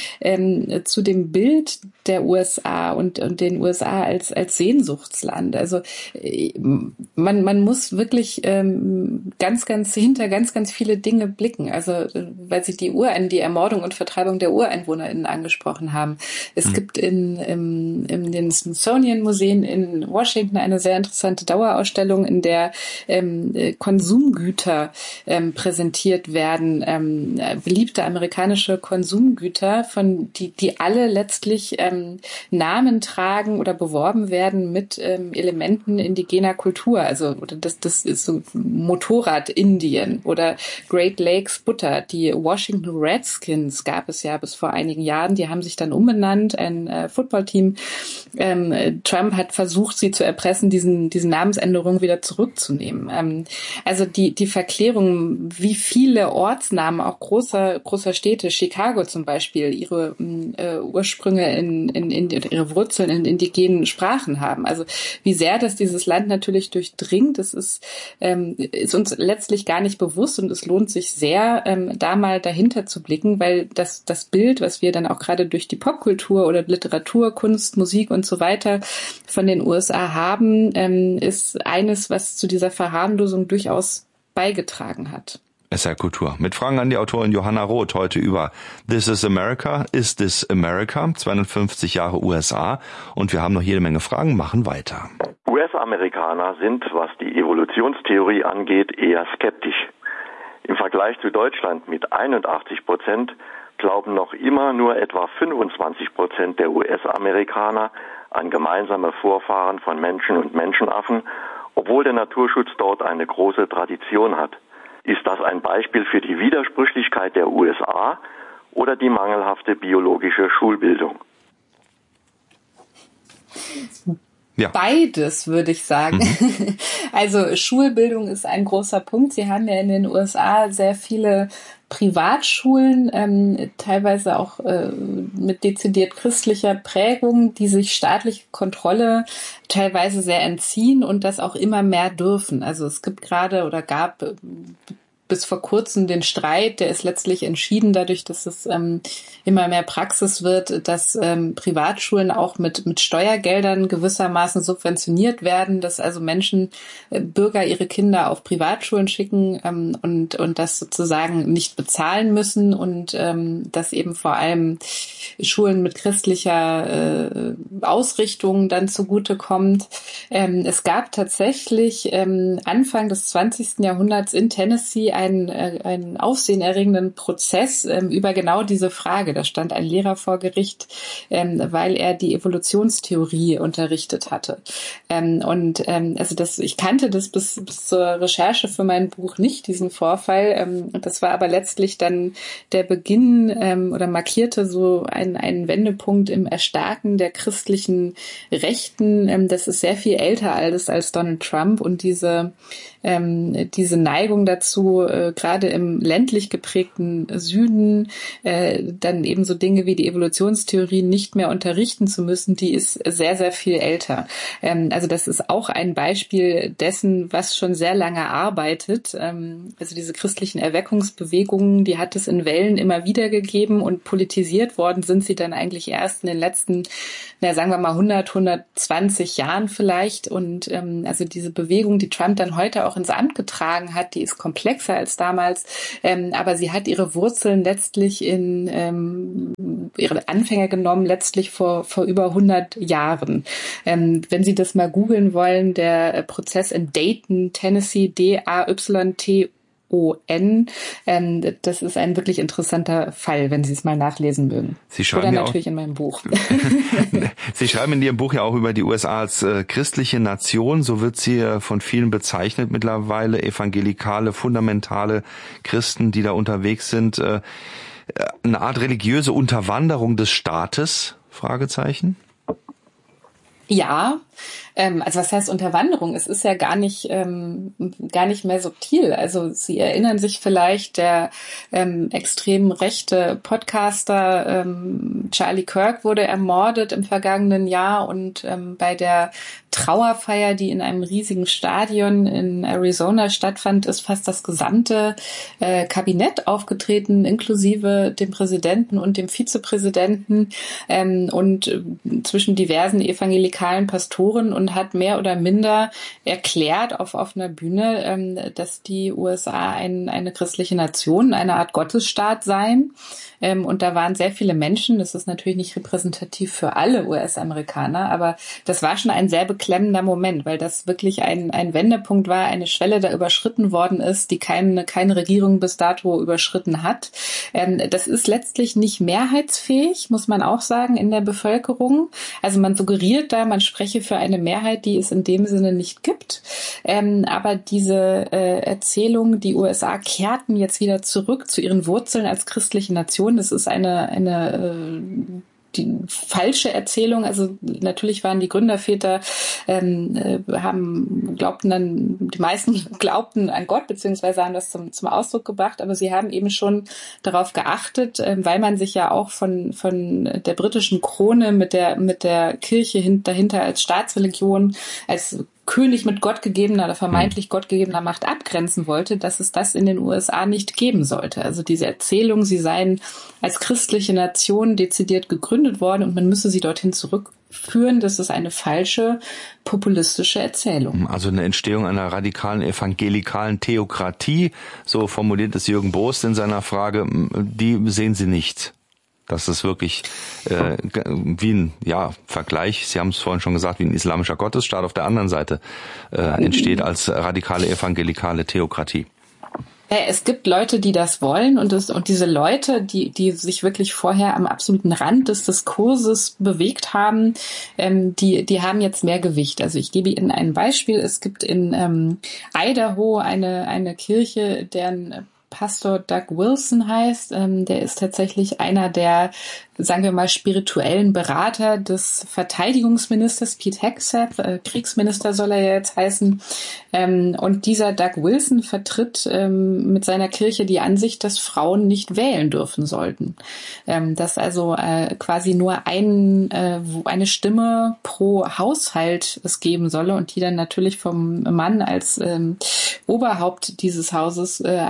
Ähm, zu dem Bild der U S A und, und den U S A als als Sehnsuchtsland. Also äh, man man muss wirklich ähm, ganz ganz hinter ganz ganz viele Dinge blicken. Also äh, weil Sie die Urein die Ermordung und Vertreibung der UreinwohnerInnen angesprochen haben. Es mhm. gibt in, im, in den Smithsonian Museen in Washington eine sehr interessante Dauerausstellung, in der ähm, Konsumgüter ähm, präsentiert werden, ähm, beliebte amerikanische Konsumgüter, von die die alle letztlich ähm, Namen tragen oder beworben werden mit ähm, Elementen indigener Kultur. Also oder das das ist so Motorrad Indien oder Great Lakes Butter. Die Washington Redskins gab es ja bis vor einigen Jahren. Die haben sich dann umbenannt, ein äh, Footballteam. Ähm, Trump hat versucht, sie zu erpressen, diesen diesen Namensänderung wieder zurückzunehmen. Ähm, also die die Verklärung, wie viel viele Ortsnamen auch großer großer Städte, Chicago zum Beispiel, ihre äh, Ursprünge in, in, in ihre Wurzeln in indigenen Sprachen haben. Also wie sehr das dieses Land natürlich durchdringt, das ist ähm, ist uns letztlich gar nicht bewusst und es lohnt sich sehr, ähm, da mal dahinter zu blicken, weil das das Bild, was wir dann auch gerade durch die Popkultur oder Literatur, Kunst, Musik und so weiter von den U S A haben, ähm, ist eines, was zu dieser Verharmlosung durchaus beigetragen hat. S R Kultur. Mit Fragen an die Autorin Johanna Roth heute über This is America, Is This America? zweihundertfünfzig Jahre U S A. Und wir haben noch jede Menge Fragen, machen weiter. U S-Amerikaner sind, was die Evolutionstheorie angeht, eher skeptisch. Im Vergleich zu Deutschland mit einundachtzig Prozent glauben noch immer nur etwa fünfundzwanzig Prozent der U S-Amerikaner an gemeinsame Vorfahren von Menschen und Menschenaffen, obwohl der Naturschutz dort eine große Tradition hat. Ist das ein Beispiel für die Widersprüchlichkeit der U S A oder die mangelhafte biologische Schulbildung? Ja. Beides, würde ich sagen. Mhm. Also Schulbildung ist ein großer Punkt. Sie haben ja in den U S A sehr viele Privatschulen, ähm, teilweise auch äh, mit dezidiert christlicher Prägung, die sich staatliche Kontrolle teilweise sehr entziehen und das auch immer mehr dürfen. Also es gibt gerade oder gab äh, bis vor kurzem den Streit, der ist letztlich entschieden dadurch, dass es ähm, immer mehr Praxis wird, dass ähm, Privatschulen auch mit mit Steuergeldern gewissermaßen subventioniert werden, dass also Menschen, äh, Bürger ihre Kinder auf Privatschulen schicken ähm, und und das sozusagen nicht bezahlen müssen und ähm, dass eben vor allem Schulen mit christlicher äh, Ausrichtung dann zugutekommt. Ähm, es gab tatsächlich ähm, Anfang des zwanzigsten Jahrhunderts in Tennessee einen, äh, einen aufsehenerregenden Prozess ähm, über genau diese Frage. Da stand ein Lehrer vor Gericht, ähm, weil er die Evolutionstheorie unterrichtet hatte. Ähm, und ähm, also das, ich kannte das bis, bis zur Recherche für mein Buch nicht, diesen Vorfall. Ähm, das war aber letztlich dann der Beginn ähm, oder markierte so einen, einen Wendepunkt im Erstarken der christlichen Rechten. Ähm, das ist sehr viel älter als, als Donald Trump, und diese ähm, diese Neigung dazu, äh, gerade im ländlich geprägten Süden, äh, dann eben so Dinge wie die Evolutionstheorie nicht mehr unterrichten zu müssen, die ist sehr, sehr viel älter. Ähm, also das ist auch ein Beispiel dessen, was schon sehr lange arbeitet. Ähm, also diese christlichen Erweckungsbewegungen, die hat es in Wellen immer wieder gegeben, und politisiert worden sind sie dann eigentlich erst in den letzten, na, sagen wir mal hundert, hundertzwanzig Jahren vielleicht. Und ähm, also diese Bewegung, die Trump dann heute auch ins Amt getragen hat, die ist komplexer als damals, ähm, aber sie hat ihre Wurzeln letztlich in ähm, ihre Anfänge genommen, letztlich vor vor über hundert Jahren. Ähm, wenn Sie das mal googeln wollen, der Prozess in Dayton, Tennessee, D A Y T O N. Ähm, das ist ein wirklich interessanter Fall, wenn Sie es mal nachlesen mögen. Sie schreiben Oder ja natürlich auch, in meinem Buch. Sie schreiben in Ihrem Buch ja auch über die U S A als äh, christliche Nation. So wird sie äh, von vielen bezeichnet mittlerweile. Evangelikale, fundamentale Christen, die da unterwegs sind. Äh, eine Art religiöse Unterwanderung des Staates? Fragezeichen. Ja, ähm, also was heißt Unterwanderung? Es ist ja gar nicht ähm, gar nicht mehr subtil. Also Sie erinnern sich vielleicht, der ähm, extrem rechte Podcaster ähm, Charlie Kirk wurde ermordet im vergangenen Jahr, und ähm, bei der Trauerfeier, die in einem riesigen Stadion in Arizona stattfand, ist fast das gesamte äh, Kabinett aufgetreten, inklusive dem Präsidenten und dem Vizepräsidenten, ähm, und äh, zwischen diversen evangelikalen Pastoren, und hat mehr oder minder erklärt auf offener Bühne, ähm, dass die U S A ein, eine christliche Nation, eine Art Gottesstaat seien. Ähm, und da waren sehr viele Menschen. Das ist natürlich nicht repräsentativ für alle U S-Amerikaner, aber das war schon ein sehr beklemmender Moment, weil das wirklich ein, ein Wendepunkt war, eine Schwelle da überschritten worden ist, die keine, keine Regierung bis dato überschritten hat. Ähm, das ist letztlich nicht mehrheitsfähig, muss man auch sagen, in der Bevölkerung. Also man suggeriert da, man spreche für eine Mehrheit, die es in dem Sinne nicht gibt. Ähm, aber diese äh, Erzählung, die U S A kehrten jetzt wieder zurück zu ihren Wurzeln als christliche Nation. Das ist eine, eine äh, die falsche Erzählung. Also natürlich waren die Gründerväter, ähm, äh, haben glaubten dann, die meisten glaubten an Gott, beziehungsweise haben das zum, zum Ausdruck gebracht, aber sie haben eben schon darauf geachtet, äh, weil man sich ja auch von von der britischen Krone mit der mit der Kirche hin, dahinter als Staatsreligion, als König mit gottgegebener oder vermeintlich gottgegebener Macht abgrenzen wollte, dass es das in den U S A nicht geben sollte. Also diese Erzählung, sie seien als christliche Nation dezidiert gegründet worden und man müsse sie dorthin zurückführen, das ist eine falsche, populistische Erzählung. Also eine Entstehung einer radikalen evangelikalen Theokratie, so formuliert es Jürgen Bost in seiner Frage, die sehen Sie nicht. Das ist wirklich äh, wie ein ja, Vergleich, Sie haben es vorhin schon gesagt, wie ein islamischer Gottesstaat auf der anderen Seite äh, entsteht als radikale evangelikale Theokratie. Ja, es gibt Leute, die das wollen, und das, und diese Leute, die die sich wirklich vorher am absoluten Rand des Diskurses bewegt haben, ähm, die die haben jetzt mehr Gewicht. Also ich gebe Ihnen ein Beispiel. Es gibt in ähm, Idaho eine eine Kirche, deren Pastor Doug Wilson heißt. Ähm, der ist tatsächlich einer der, sagen wir mal, spirituellen Berater des Verteidigungsministers Pete Hegseth. Äh, Kriegsminister soll er ja jetzt heißen. Ähm, und dieser Doug Wilson vertritt ähm, mit seiner Kirche die Ansicht, dass Frauen nicht wählen dürfen sollten. Ähm, dass also äh, quasi nur ein, äh, eine Stimme pro Haushalt es geben solle und die dann natürlich vom Mann als ähm, Oberhaupt dieses Hauses äh, abgegeben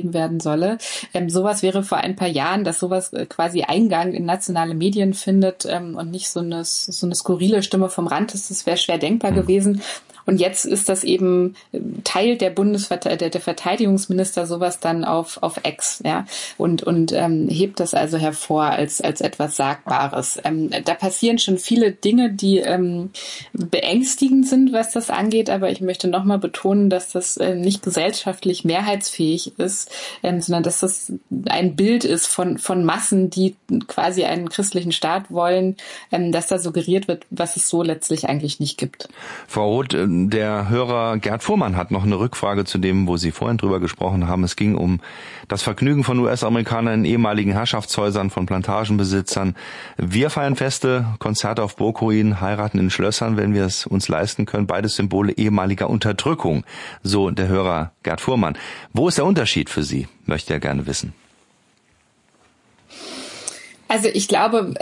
betrieben werden solle. Ähm, sowas wäre vor ein paar Jahren, dass sowas äh, quasi Eingang in nationale Medien findet ähm, und nicht so eine, so eine skurrile Stimme vom Rand ist, das wäre schwer denkbar gewesen. Und jetzt ist das eben Teil der Bundesverte- der, der Verteidigungsminister sowas dann auf auf Ex, ja, und und ähm, hebt das also hervor als als etwas Sagbares. Ähm, da passieren schon viele Dinge, die ähm, beängstigend sind, was das angeht. Aber ich möchte nochmal betonen, dass das äh, nicht gesellschaftlich mehrheitsfähig ist, ähm, sondern dass das ein Bild ist von von Massen, die quasi einen christlichen Staat wollen, ähm, dass da suggeriert wird, was es so letztlich eigentlich nicht gibt. Frau Roth, der Hörer Gerd Fuhrmann hat noch eine Rückfrage zu dem, wo Sie vorhin drüber gesprochen haben. Es ging um das Vergnügen von U S-Amerikanern in ehemaligen Herrschaftshäusern, von Plantagenbesitzern. Wir feiern Feste, Konzerte auf Burgruinen, heiraten in Schlössern, wenn wir es uns leisten können. Beides Symbole ehemaliger Unterdrückung, so der Hörer Gerd Fuhrmann. Wo ist der Unterschied für Sie, möchte er gerne wissen. Also ich glaube,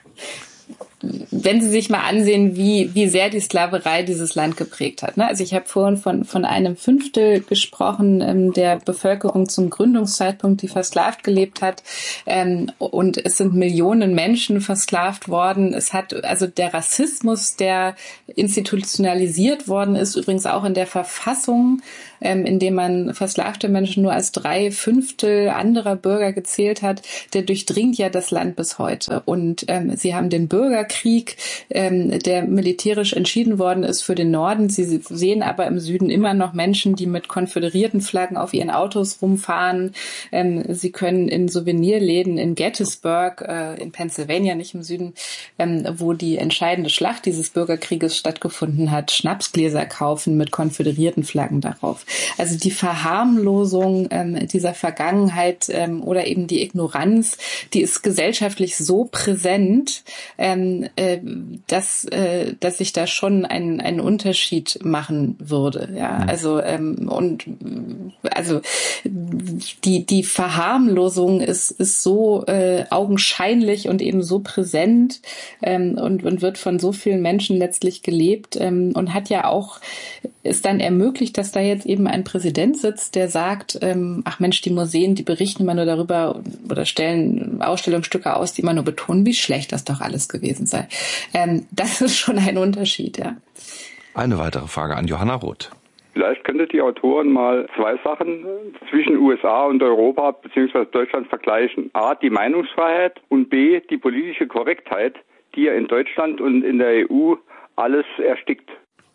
wenn Sie sich mal ansehen, wie wie sehr die Sklaverei dieses Land geprägt hat. Ne? Also ich habe vorhin von von einem Fünftel gesprochen ähm, der Bevölkerung zum Gründungszeitpunkt, die versklavt gelebt hat. Ähm, und es sind Millionen Menschen versklavt worden. Es hat also der Rassismus, der institutionalisiert worden ist, übrigens auch in der Verfassung, ähm, in dem man versklavte Menschen nur als drei Fünftel anderer Bürger gezählt hat, der durchdringt ja das Land bis heute. Und ähm, Sie haben den Bürgerkrieg, ähm, der militärisch entschieden worden ist für den Norden. Sie sehen aber im Süden immer noch Menschen, die mit konföderierten Flaggen auf ihren Autos rumfahren. Ähm, Sie können in Souvenirläden in Gettysburg, äh, in Pennsylvania, nicht im Süden, ähm, wo die entscheidende Schlacht dieses Bürgerkrieges stattgefunden hat, Schnapsgläser kaufen mit konföderierten Flaggen darauf. Also die Verharmlosung ähm, dieser Vergangenheit ähm, oder eben die Ignoranz, die ist gesellschaftlich so präsent, ähm, äh, dass, äh, dass sich da schon ein, ein Unterschied machen würde. Ja, also ähm, und also die die Verharmlosung ist ist so äh, augenscheinlich und eben so präsent ähm, und und wird von so vielen Menschen letztlich gelebt ähm, und hat ja auch ist dann ermöglicht, dass da jetzt eben ein Präsident sitzt, der sagt, ähm, ach Mensch, die Museen, die berichten immer nur darüber oder stellen Ausstellungsstücke aus, die immer nur betonen, wie schlecht das doch alles gewesen sei. Ähm, das ist schon ein Unterschied, ja. Eine weitere Frage an Johanna Roth. Vielleicht könntet die Autoren mal zwei Sachen zwischen U S A und Europa bzw. Deutschland vergleichen. A, die Meinungsfreiheit und B, die politische Korrektheit, die ja in Deutschland und in der E U alles erstickt.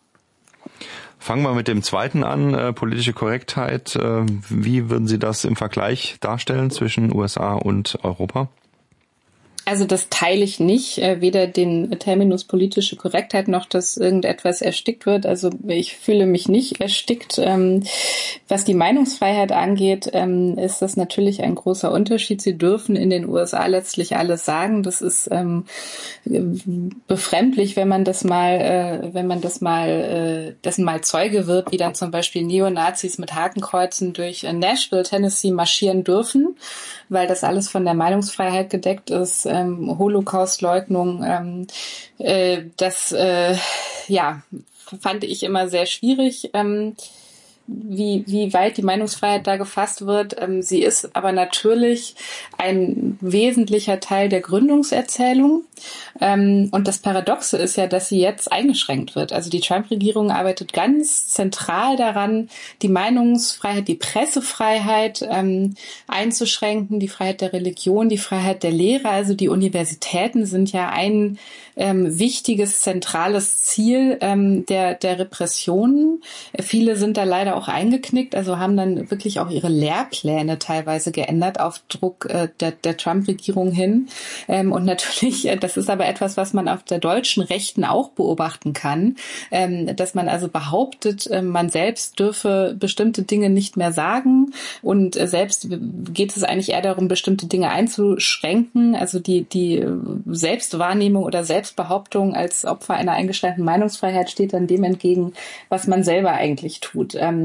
Fangen wir mit dem zweiten an, äh, politische Korrektheit. Äh, wie würden Sie das im Vergleich darstellen zwischen U S A und Europa? Also das teile ich nicht, äh, weder den Terminus politische Korrektheit noch, dass irgendetwas erstickt wird. Also ich fühle mich nicht erstickt. Ähm, was die Meinungsfreiheit angeht, ähm, ist das natürlich ein großer Unterschied. Sie dürfen in den U S A letztlich alles sagen. Das ist ähm, befremdlich, wenn man das mal, äh, wenn man das mal, äh, dessen mal Zeuge wird, wie dann zum Beispiel Neonazis mit Hakenkreuzen durch Nashville, Tennessee marschieren dürfen, weil das alles von der Meinungsfreiheit gedeckt ist. Ähm, Holocaust-Leugnung, ähm, äh, das äh, ja fand ich immer sehr schwierig, ähm, wie wie weit die Meinungsfreiheit da gefasst wird. Ähm, sie ist aber natürlich ein wesentlicher Teil der Gründungserzählung. Ähm, und das Paradoxe ist ja, dass sie jetzt eingeschränkt wird. Also die Trump-Regierung arbeitet ganz zentral daran, die Meinungsfreiheit, die Pressefreiheit ähm, einzuschränken, die Freiheit der Religion, die Freiheit der Lehre. Also die Universitäten sind ja ein ähm, wichtiges, zentrales Ziel ähm, der, der Repressionen. Viele sind da leider auch eingeknickt, also haben dann wirklich auch ihre Lehrpläne teilweise geändert auf Druck äh, der, der Trump-Regierung hin. Ähm, und natürlich, äh, das ist aber etwas, was man auf der deutschen Rechten auch beobachten kann, ähm, dass man also behauptet, äh, man selbst dürfe bestimmte Dinge nicht mehr sagen und äh, selbst geht es eigentlich eher darum, bestimmte Dinge einzuschränken, also die, die Selbstwahrnehmung oder Selbstbehauptung als Opfer einer eingeschränkten Meinungsfreiheit steht dann dem entgegen, was man selber eigentlich tut. Ähm,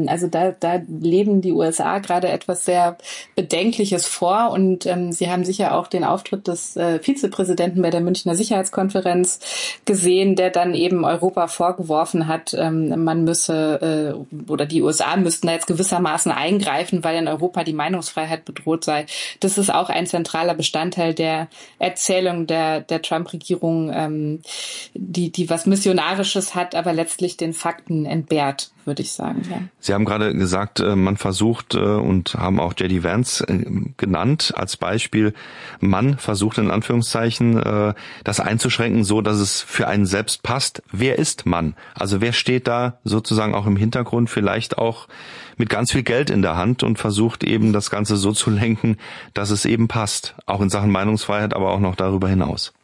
Ähm, also da, da leben die U S A gerade etwas sehr Bedenkliches vor und ähm, Sie haben sicher auch den Auftritt des äh, Vizepräsidenten bei der Münchner Sicherheitskonferenz gesehen, der dann eben Europa vorgeworfen hat, ähm, man müsse äh, oder die U S A müssten da jetzt gewissermaßen eingreifen, weil in Europa die Meinungsfreiheit bedroht sei. Das ist auch ein zentraler Bestandteil der Erzählung der, der Trump-Regierung, ähm, die, die was Missionarisches hat, aber letztlich den Fakten entbehrt, würde ich sagen. Ja. Sie haben gerade gesagt, man versucht und haben auch J D Vance genannt als Beispiel, man versucht in Anführungszeichen das einzuschränken, so dass es für einen selbst passt. Wer ist Mann? Also wer steht da sozusagen auch im Hintergrund, vielleicht auch mit ganz viel Geld in der Hand und versucht eben das Ganze so zu lenken, dass es eben passt, auch in Sachen Meinungsfreiheit, aber auch noch darüber hinaus?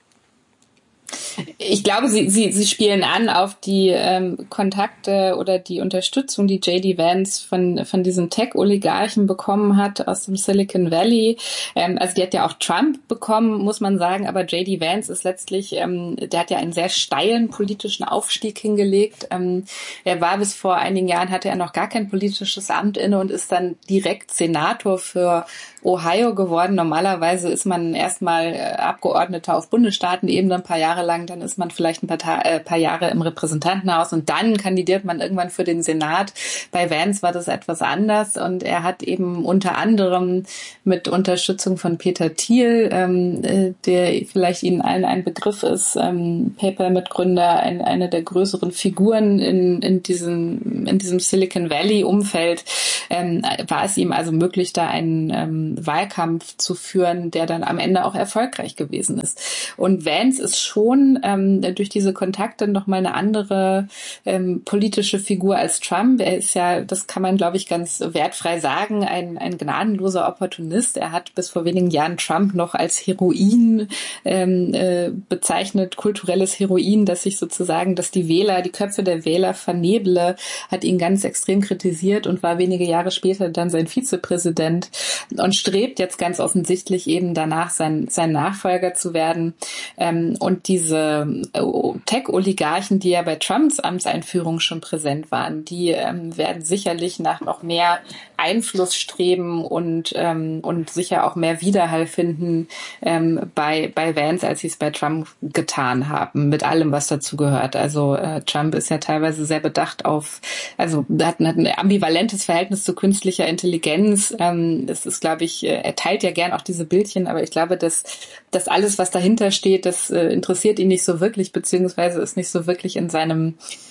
Ich glaube, Sie, Sie, Sie spielen an auf die ähm, Kontakte oder die Unterstützung, die J D Vance von, von diesen Tech-Oligarchen bekommen hat aus dem Silicon Valley. Ähm, also die hat ja auch Trump bekommen, muss man sagen, aber J D Vance ist letztlich, ähm, der hat ja einen sehr steilen politischen Aufstieg hingelegt. Ähm, er war bis vor einigen Jahren, hatte er noch gar kein politisches Amt inne und ist dann direkt Senator für Ohio geworden. Normalerweise ist man erstmal äh, Abgeordneter auf Bundesstaatenebene ein paar Jahre lang, dann ist man vielleicht ein paar, Ta- äh, paar Jahre im Repräsentantenhaus und dann kandidiert man irgendwann für den Senat. Bei Vance war das etwas anders und er hat eben unter anderem mit Unterstützung von Peter Thiel, ähm, äh, der vielleicht Ihnen allen ein Begriff ist, ähm, PayPal-Mitgründer, ein, eine der größeren Figuren in, in diesem, in diesem Silicon Valley-Umfeld, ähm, war es ihm also möglich, da einen ähm, Wahlkampf zu führen, der dann am Ende auch erfolgreich gewesen ist. Und Vance ist schon ähm, durch diese Kontakte nochmal eine andere ähm, politische Figur als Trump. Er ist ja, das kann man, glaube ich, ganz wertfrei sagen, ein, ein gnadenloser Opportunist. Er hat bis vor wenigen Jahren Trump noch als Heroin ähm, äh, bezeichnet, kulturelles Heroin, das sich sozusagen, dass die Wähler, die Köpfe der Wähler verneble, hat ihn ganz extrem kritisiert und war wenige Jahre später dann sein Vizepräsident und strebt jetzt ganz offensichtlich eben danach, sein, sein Nachfolger zu werden. Ähm, und diese Tech-Oligarchen, die ja bei Trumps Amtseinführung schon präsent waren, die ähm, werden sicherlich nach noch mehr Einfluss streben und ähm, und sicher auch mehr Widerhall finden ähm, bei bei Vance, als sie es bei Trump getan haben, mit allem, was dazu gehört. Also äh, Trump ist ja teilweise sehr bedacht auf, also hat, hat ein ambivalentes Verhältnis zu künstlicher Intelligenz. Ähm, es ist, glaube ich, er teilt ja gern auch diese Bildchen, aber ich glaube, dass dass alles, was dahinter steht, das äh, interessiert ihn nicht so wirklich, beziehungsweise ist nicht so wirklich in seinem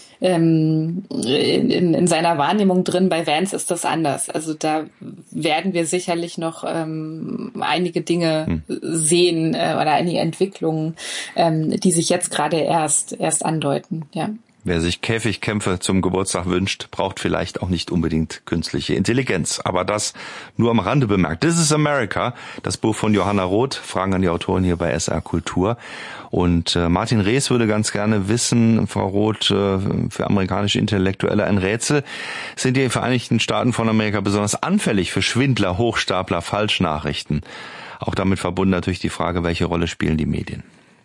Ähm, in, in seiner Wahrnehmung drin. Bei Vance ist das anders. Also da werden wir sicherlich noch ähm, einige Dinge hm. sehen äh, oder einige Entwicklungen, ähm, die sich jetzt gerade erst erst andeuten. Ja. Wer sich Käfigkämpfe zum Geburtstag wünscht, braucht vielleicht auch nicht unbedingt künstliche Intelligenz. Aber das nur am Rande bemerkt. This is America, das Buch von Johanna Roth. Fragen an die Autorin hier bei S R Kultur. Und äh, Martin Rees würde ganz gerne wissen, Frau Roth, äh, für amerikanische Intellektuelle ein Rätsel. Sind die Vereinigten Staaten von Amerika besonders anfällig für Schwindler, Hochstapler, Falschnachrichten? Auch damit verbunden natürlich die Frage, welche Rolle spielen die Medien?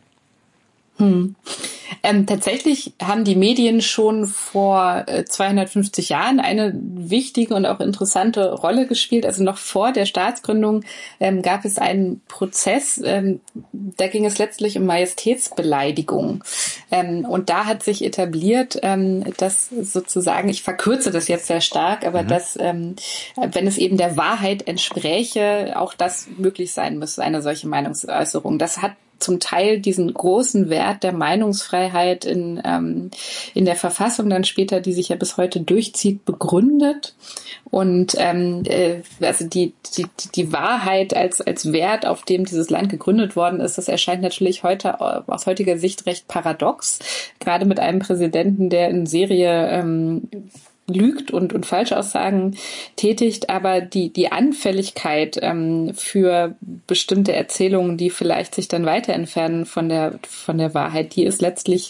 Hm. Ähm, tatsächlich haben die Medien schon vor äh, zweihundertfünfzig Jahren eine wichtige und auch interessante Rolle gespielt. Also noch vor der Staatsgründung ähm, gab es einen Prozess, ähm, da ging es letztlich um Majestätsbeleidigung. Ähm, und da hat sich etabliert, ähm, dass sozusagen, ich verkürze das jetzt sehr stark, aber mhm. dass, ähm, wenn es eben der Wahrheit entspräche, auch das möglich sein müsste, eine solche Meinungsäußerung. Das hat zum Teil diesen großen Wert der Meinungsfreiheit in ähm, in der Verfassung dann später, die sich ja bis heute durchzieht, begründet. Und ähm, äh, also die die die Wahrheit als als Wert, auf dem dieses Land gegründet worden ist, das erscheint natürlich heute aus heutiger Sicht recht paradox, gerade mit einem Präsidenten, der in Serie ähm, lügt und, und Falschaussagen tätigt, aber die, die Anfälligkeit ähm, für bestimmte Erzählungen, die vielleicht sich dann weiter entfernen von der, von der Wahrheit, die ist letztlich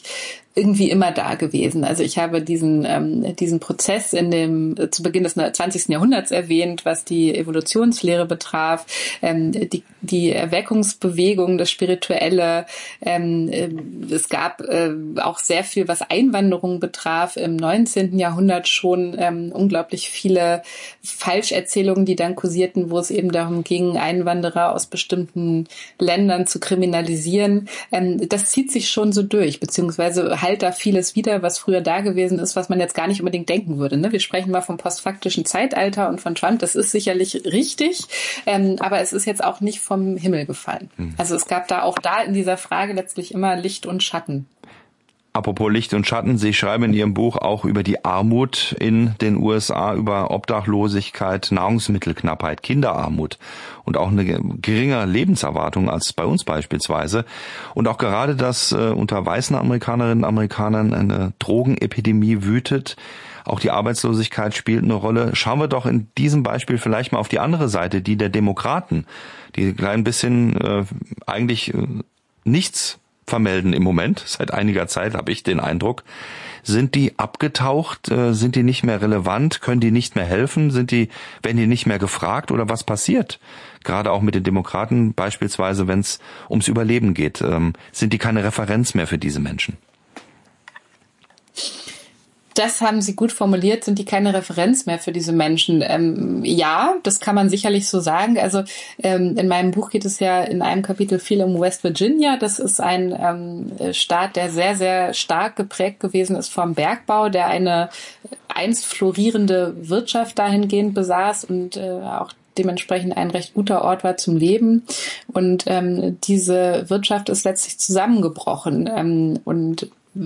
irgendwie immer da gewesen. Also ich habe diesen ähm, diesen Prozess in dem äh, zu Beginn des zwanzigsten Jahrhunderts erwähnt, was die Evolutionslehre betraf, ähm, die die Erweckungsbewegung, das Spirituelle. Ähm, äh, es gab äh, auch sehr viel, was Einwanderung betraf. Im neunzehnten Jahrhundert schon ähm, unglaublich viele Falscherzählungen, die dann kursierten, wo es eben darum ging, Einwanderer aus bestimmten Ländern zu kriminalisieren. Ähm, das zieht sich schon so durch, beziehungsweise halt da vieles wieder, was früher da gewesen ist, was man jetzt gar nicht unbedingt denken würde. Ne? Wir sprechen mal vom postfaktischen Zeitalter und von Trump. Das ist sicherlich richtig, ähm, aber es ist jetzt auch nicht vom Himmel gefallen. Mhm. Also es gab da auch da in dieser Frage letztlich immer Licht und Schatten. Apropos Licht und Schatten, Sie schreiben in Ihrem Buch auch über die Armut in den U S A, über Obdachlosigkeit, Nahrungsmittelknappheit, Kinderarmut und auch eine geringe Lebenserwartung als bei uns beispielsweise. Und auch gerade, dass äh, unter weißen Amerikanerinnen und Amerikanern eine Drogenepidemie wütet. Auch die Arbeitslosigkeit spielt eine Rolle. Schauen wir doch in diesem Beispiel vielleicht mal auf die andere Seite, die der Demokraten, die ein klein bisschen äh, eigentlich äh, nichts vermelden im Moment, seit einiger Zeit habe ich den Eindruck. Sind die abgetaucht? Sind die nicht mehr relevant? Können die nicht mehr helfen? Sind die, werden die nicht mehr gefragt oder was passiert? Gerade auch mit den Demokraten beispielsweise, wenn es ums Überleben geht, sind die keine Referenz mehr für diese Menschen? Das haben Sie gut formuliert, sind die keine Referenz mehr für diese Menschen. Ähm, ja, das kann man sicherlich so sagen. Also ähm, in meinem Buch geht es ja in einem Kapitel viel um West Virginia. Das ist ein ähm, Staat, der sehr, sehr stark geprägt gewesen ist vom Bergbau, der eine einst florierende Wirtschaft dahingehend besaß und äh, auch dementsprechend ein recht guter Ort war zum Leben. Und ähm, diese Wirtschaft ist letztlich zusammengebrochen. Ähm, und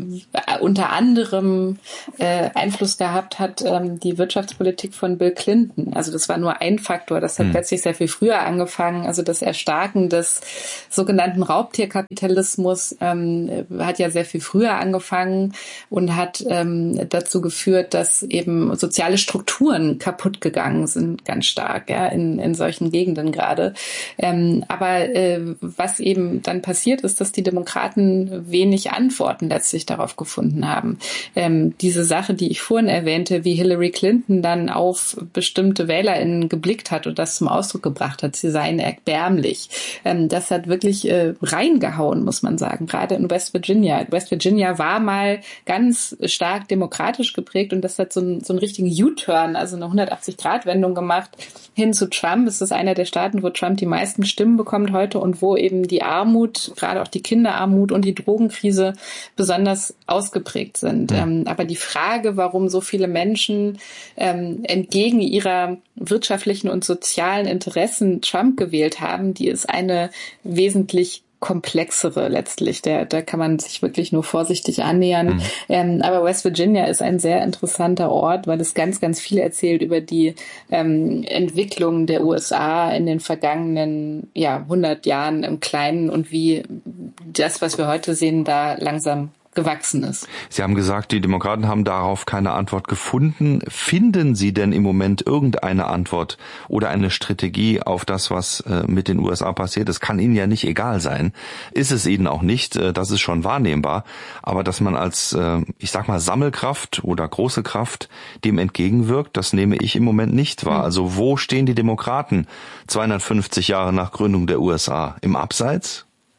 unter anderem äh, Einfluss gehabt hat ähm, die Wirtschaftspolitik von Bill Clinton. Also das war nur ein Faktor. Das hat mhm. letztlich sehr viel früher angefangen. Also das Erstarken des sogenannten Raubtierkapitalismus ähm, hat ja sehr viel früher angefangen und hat ähm, dazu geführt, dass eben soziale Strukturen kaputt gegangen sind, ganz stark, ja, in, in solchen Gegenden gerade. Ähm, aber äh, was eben dann passiert ist, dass die Demokraten wenig Antworten letztlich darauf gefunden haben. Ähm, diese Sache, die ich vorhin erwähnte, wie Hillary Clinton dann auf bestimmte WählerInnen geblickt hat und das zum Ausdruck gebracht hat, sie seien erbärmlich. Ähm, das hat wirklich äh, reingehauen, muss man sagen, gerade in West Virginia. West Virginia war mal ganz stark demokratisch geprägt und das hat so, ein, so einen richtigen U-Turn, also eine hundertachtzig-Grad-Wendung gemacht hin zu Trump. Es ist einer der Staaten, wo Trump die meisten Stimmen bekommt heute und wo eben die Armut, gerade auch die Kinderarmut und die Drogenkrise besonders ausgeprägt sind. Ja. Ähm, aber die Frage, warum so viele Menschen ähm, entgegen ihrer wirtschaftlichen und sozialen Interessen Trump gewählt haben, die ist eine wesentlich komplexere letztlich. Der, da kann man sich wirklich nur vorsichtig annähern. Mhm. Ähm, aber West Virginia ist ein sehr interessanter Ort, weil es ganz, ganz viel erzählt über die ähm, Entwicklung der U S A in den vergangenen ja, hundert Jahren im Kleinen und wie das, was wir heute sehen, da langsam gewachsen ist. Sie haben gesagt, die Demokraten haben darauf keine Antwort gefunden. Finden Sie denn im Moment irgendeine Antwort oder eine Strategie auf das, was äh, mit den U S A passiert? Es kann Ihnen ja nicht egal sein. Ist es Ihnen auch nicht. Äh, das ist schon wahrnehmbar. Aber dass man als, äh, ich sag mal, Sammelkraft oder große Kraft dem entgegenwirkt, das nehme ich im Moment nicht wahr. Mhm. Also wo stehen die Demokraten zweihundertfünfzig Jahre nach Gründung der U S A? Im Abseits?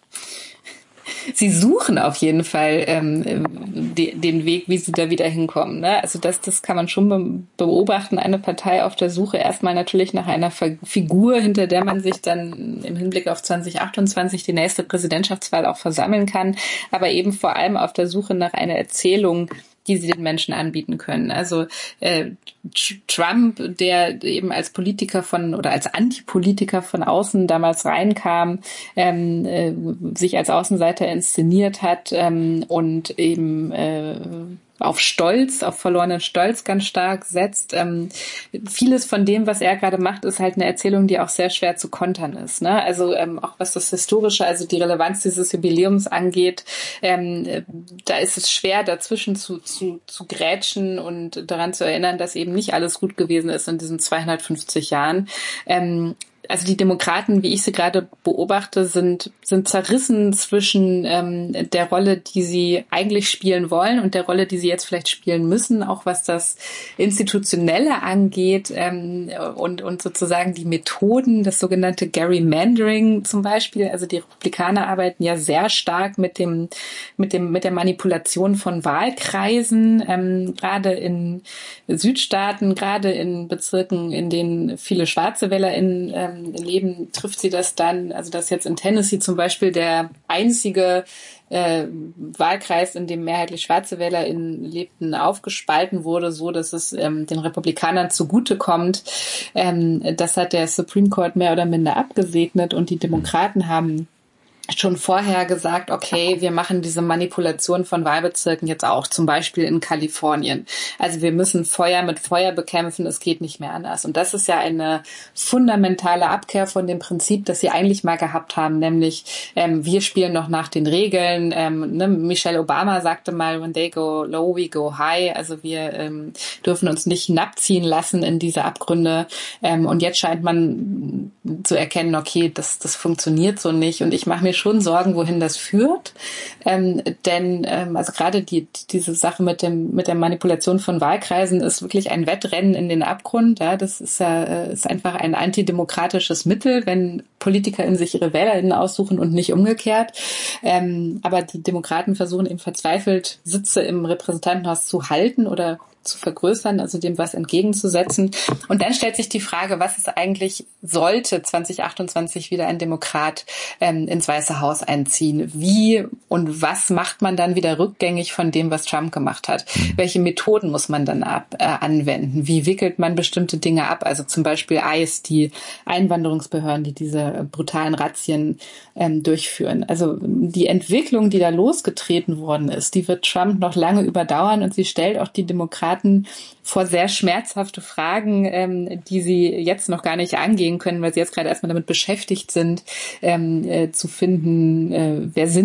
Sie suchen auf jeden Fall ähm, de, den Weg, wie sie da wieder hinkommen. Ne? Also das, das kann man schon be- beobachten. Eine Partei auf der Suche erstmal natürlich nach einer F- Figur, hinter der man sich dann im Hinblick auf zwanzig achtundzwanzig die nächste Präsidentschaftswahl auch versammeln kann. Aber eben vor allem auf der Suche nach einer Erzählung, die sie den Menschen anbieten können. Also äh, Trump, der eben als Politiker von oder als Antipolitiker von außen damals reinkam, ähm, äh, sich als Außenseiter inszeniert hat ähm, und eben äh, auf Stolz, auf verlorenen Stolz ganz stark setzt. Ähm, vieles von dem, was er gerade macht, ist halt eine Erzählung, die auch sehr schwer zu kontern ist. Ne? Also ähm, auch was das Historische, also die Relevanz dieses Jubiläums angeht, ähm, da ist es schwer, dazwischen zu, zu, zu grätschen und daran zu erinnern, dass eben nicht alles gut gewesen ist in diesen zweihundertfünfzig Jahren. Ähm, also die Demokraten, wie ich sie gerade beobachte, sind sind zerrissen zwischen ähm, der Rolle, die sie eigentlich spielen wollen und der Rolle, die sie jetzt vielleicht spielen müssen, auch was das Institutionelle angeht ähm, und und sozusagen die Methoden, das sogenannte Gerrymandering zum Beispiel. Also die Republikaner arbeiten ja sehr stark mit dem mit dem mit der Manipulation von Wahlkreisen, ähm, gerade in Südstaaten, gerade in Bezirken, in denen viele schwarze WählerInnen ähm, leben, trifft sie das dann, also dass jetzt in Tennessee zum Beispiel der einzige äh, Wahlkreis, in dem mehrheitlich schwarze WählerInnen lebten, aufgespalten wurde, so dass es ähm, den Republikanern zugutekommt. Ähm, das hat der Supreme Court mehr oder minder abgesegnet und die Demokraten haben schon vorher gesagt, okay, wir machen diese Manipulation von Wahlbezirken jetzt auch, zum Beispiel in Kalifornien. Also wir müssen Feuer mit Feuer bekämpfen, es geht nicht mehr anders. Und das ist ja eine fundamentale Abkehr von dem Prinzip, das sie eigentlich mal gehabt haben, nämlich ähm, wir spielen noch nach den Regeln. Ähm, ne, Michelle Obama sagte mal, when they go low, we go high. Also wir ähm, dürfen uns nicht hinabziehen lassen in diese Abgründe. Ähm, und jetzt scheint man zu erkennen, okay, das, das funktioniert so nicht. Und ich mache mir schon Sorgen, wohin das führt, ähm, denn ähm, also gerade die diese Sache mit dem mit der Manipulation von Wahlkreisen ist wirklich ein Wettrennen in den Abgrund. Ja, das ist ja äh, ist einfach ein antidemokratisches Mittel, wenn Politiker in sich ihre WählerInnen aussuchen und nicht umgekehrt. Ähm, aber die Demokraten versuchen eben verzweifelt Sitze im Repräsentantenhaus zu halten oder zu vergrößern, also dem was entgegenzusetzen. Und dann stellt sich die Frage, was ist eigentlich, sollte zwanzig achtundzwanzig wieder ein Demokrat ähm, ins Weiße Haus einziehen? Wie und was macht man dann wieder rückgängig von dem, was Trump gemacht hat? Welche Methoden muss man dann ab, äh, anwenden? Wie wickelt man bestimmte Dinge ab? Also zum Beispiel ICE, die Einwanderungsbehörden, die diese brutalen Razzien ähm, durchführen. Also die Entwicklung, die da losgetreten worden ist, die wird Trump noch lange überdauern und sie stellt auch die Demokraten vor sehr schmerzhafte Fragen, ähm, die sie jetzt noch gar nicht angehen können, weil sie jetzt gerade erstmal damit beschäftigt sind, ähm, äh, zu finden, äh, wer sind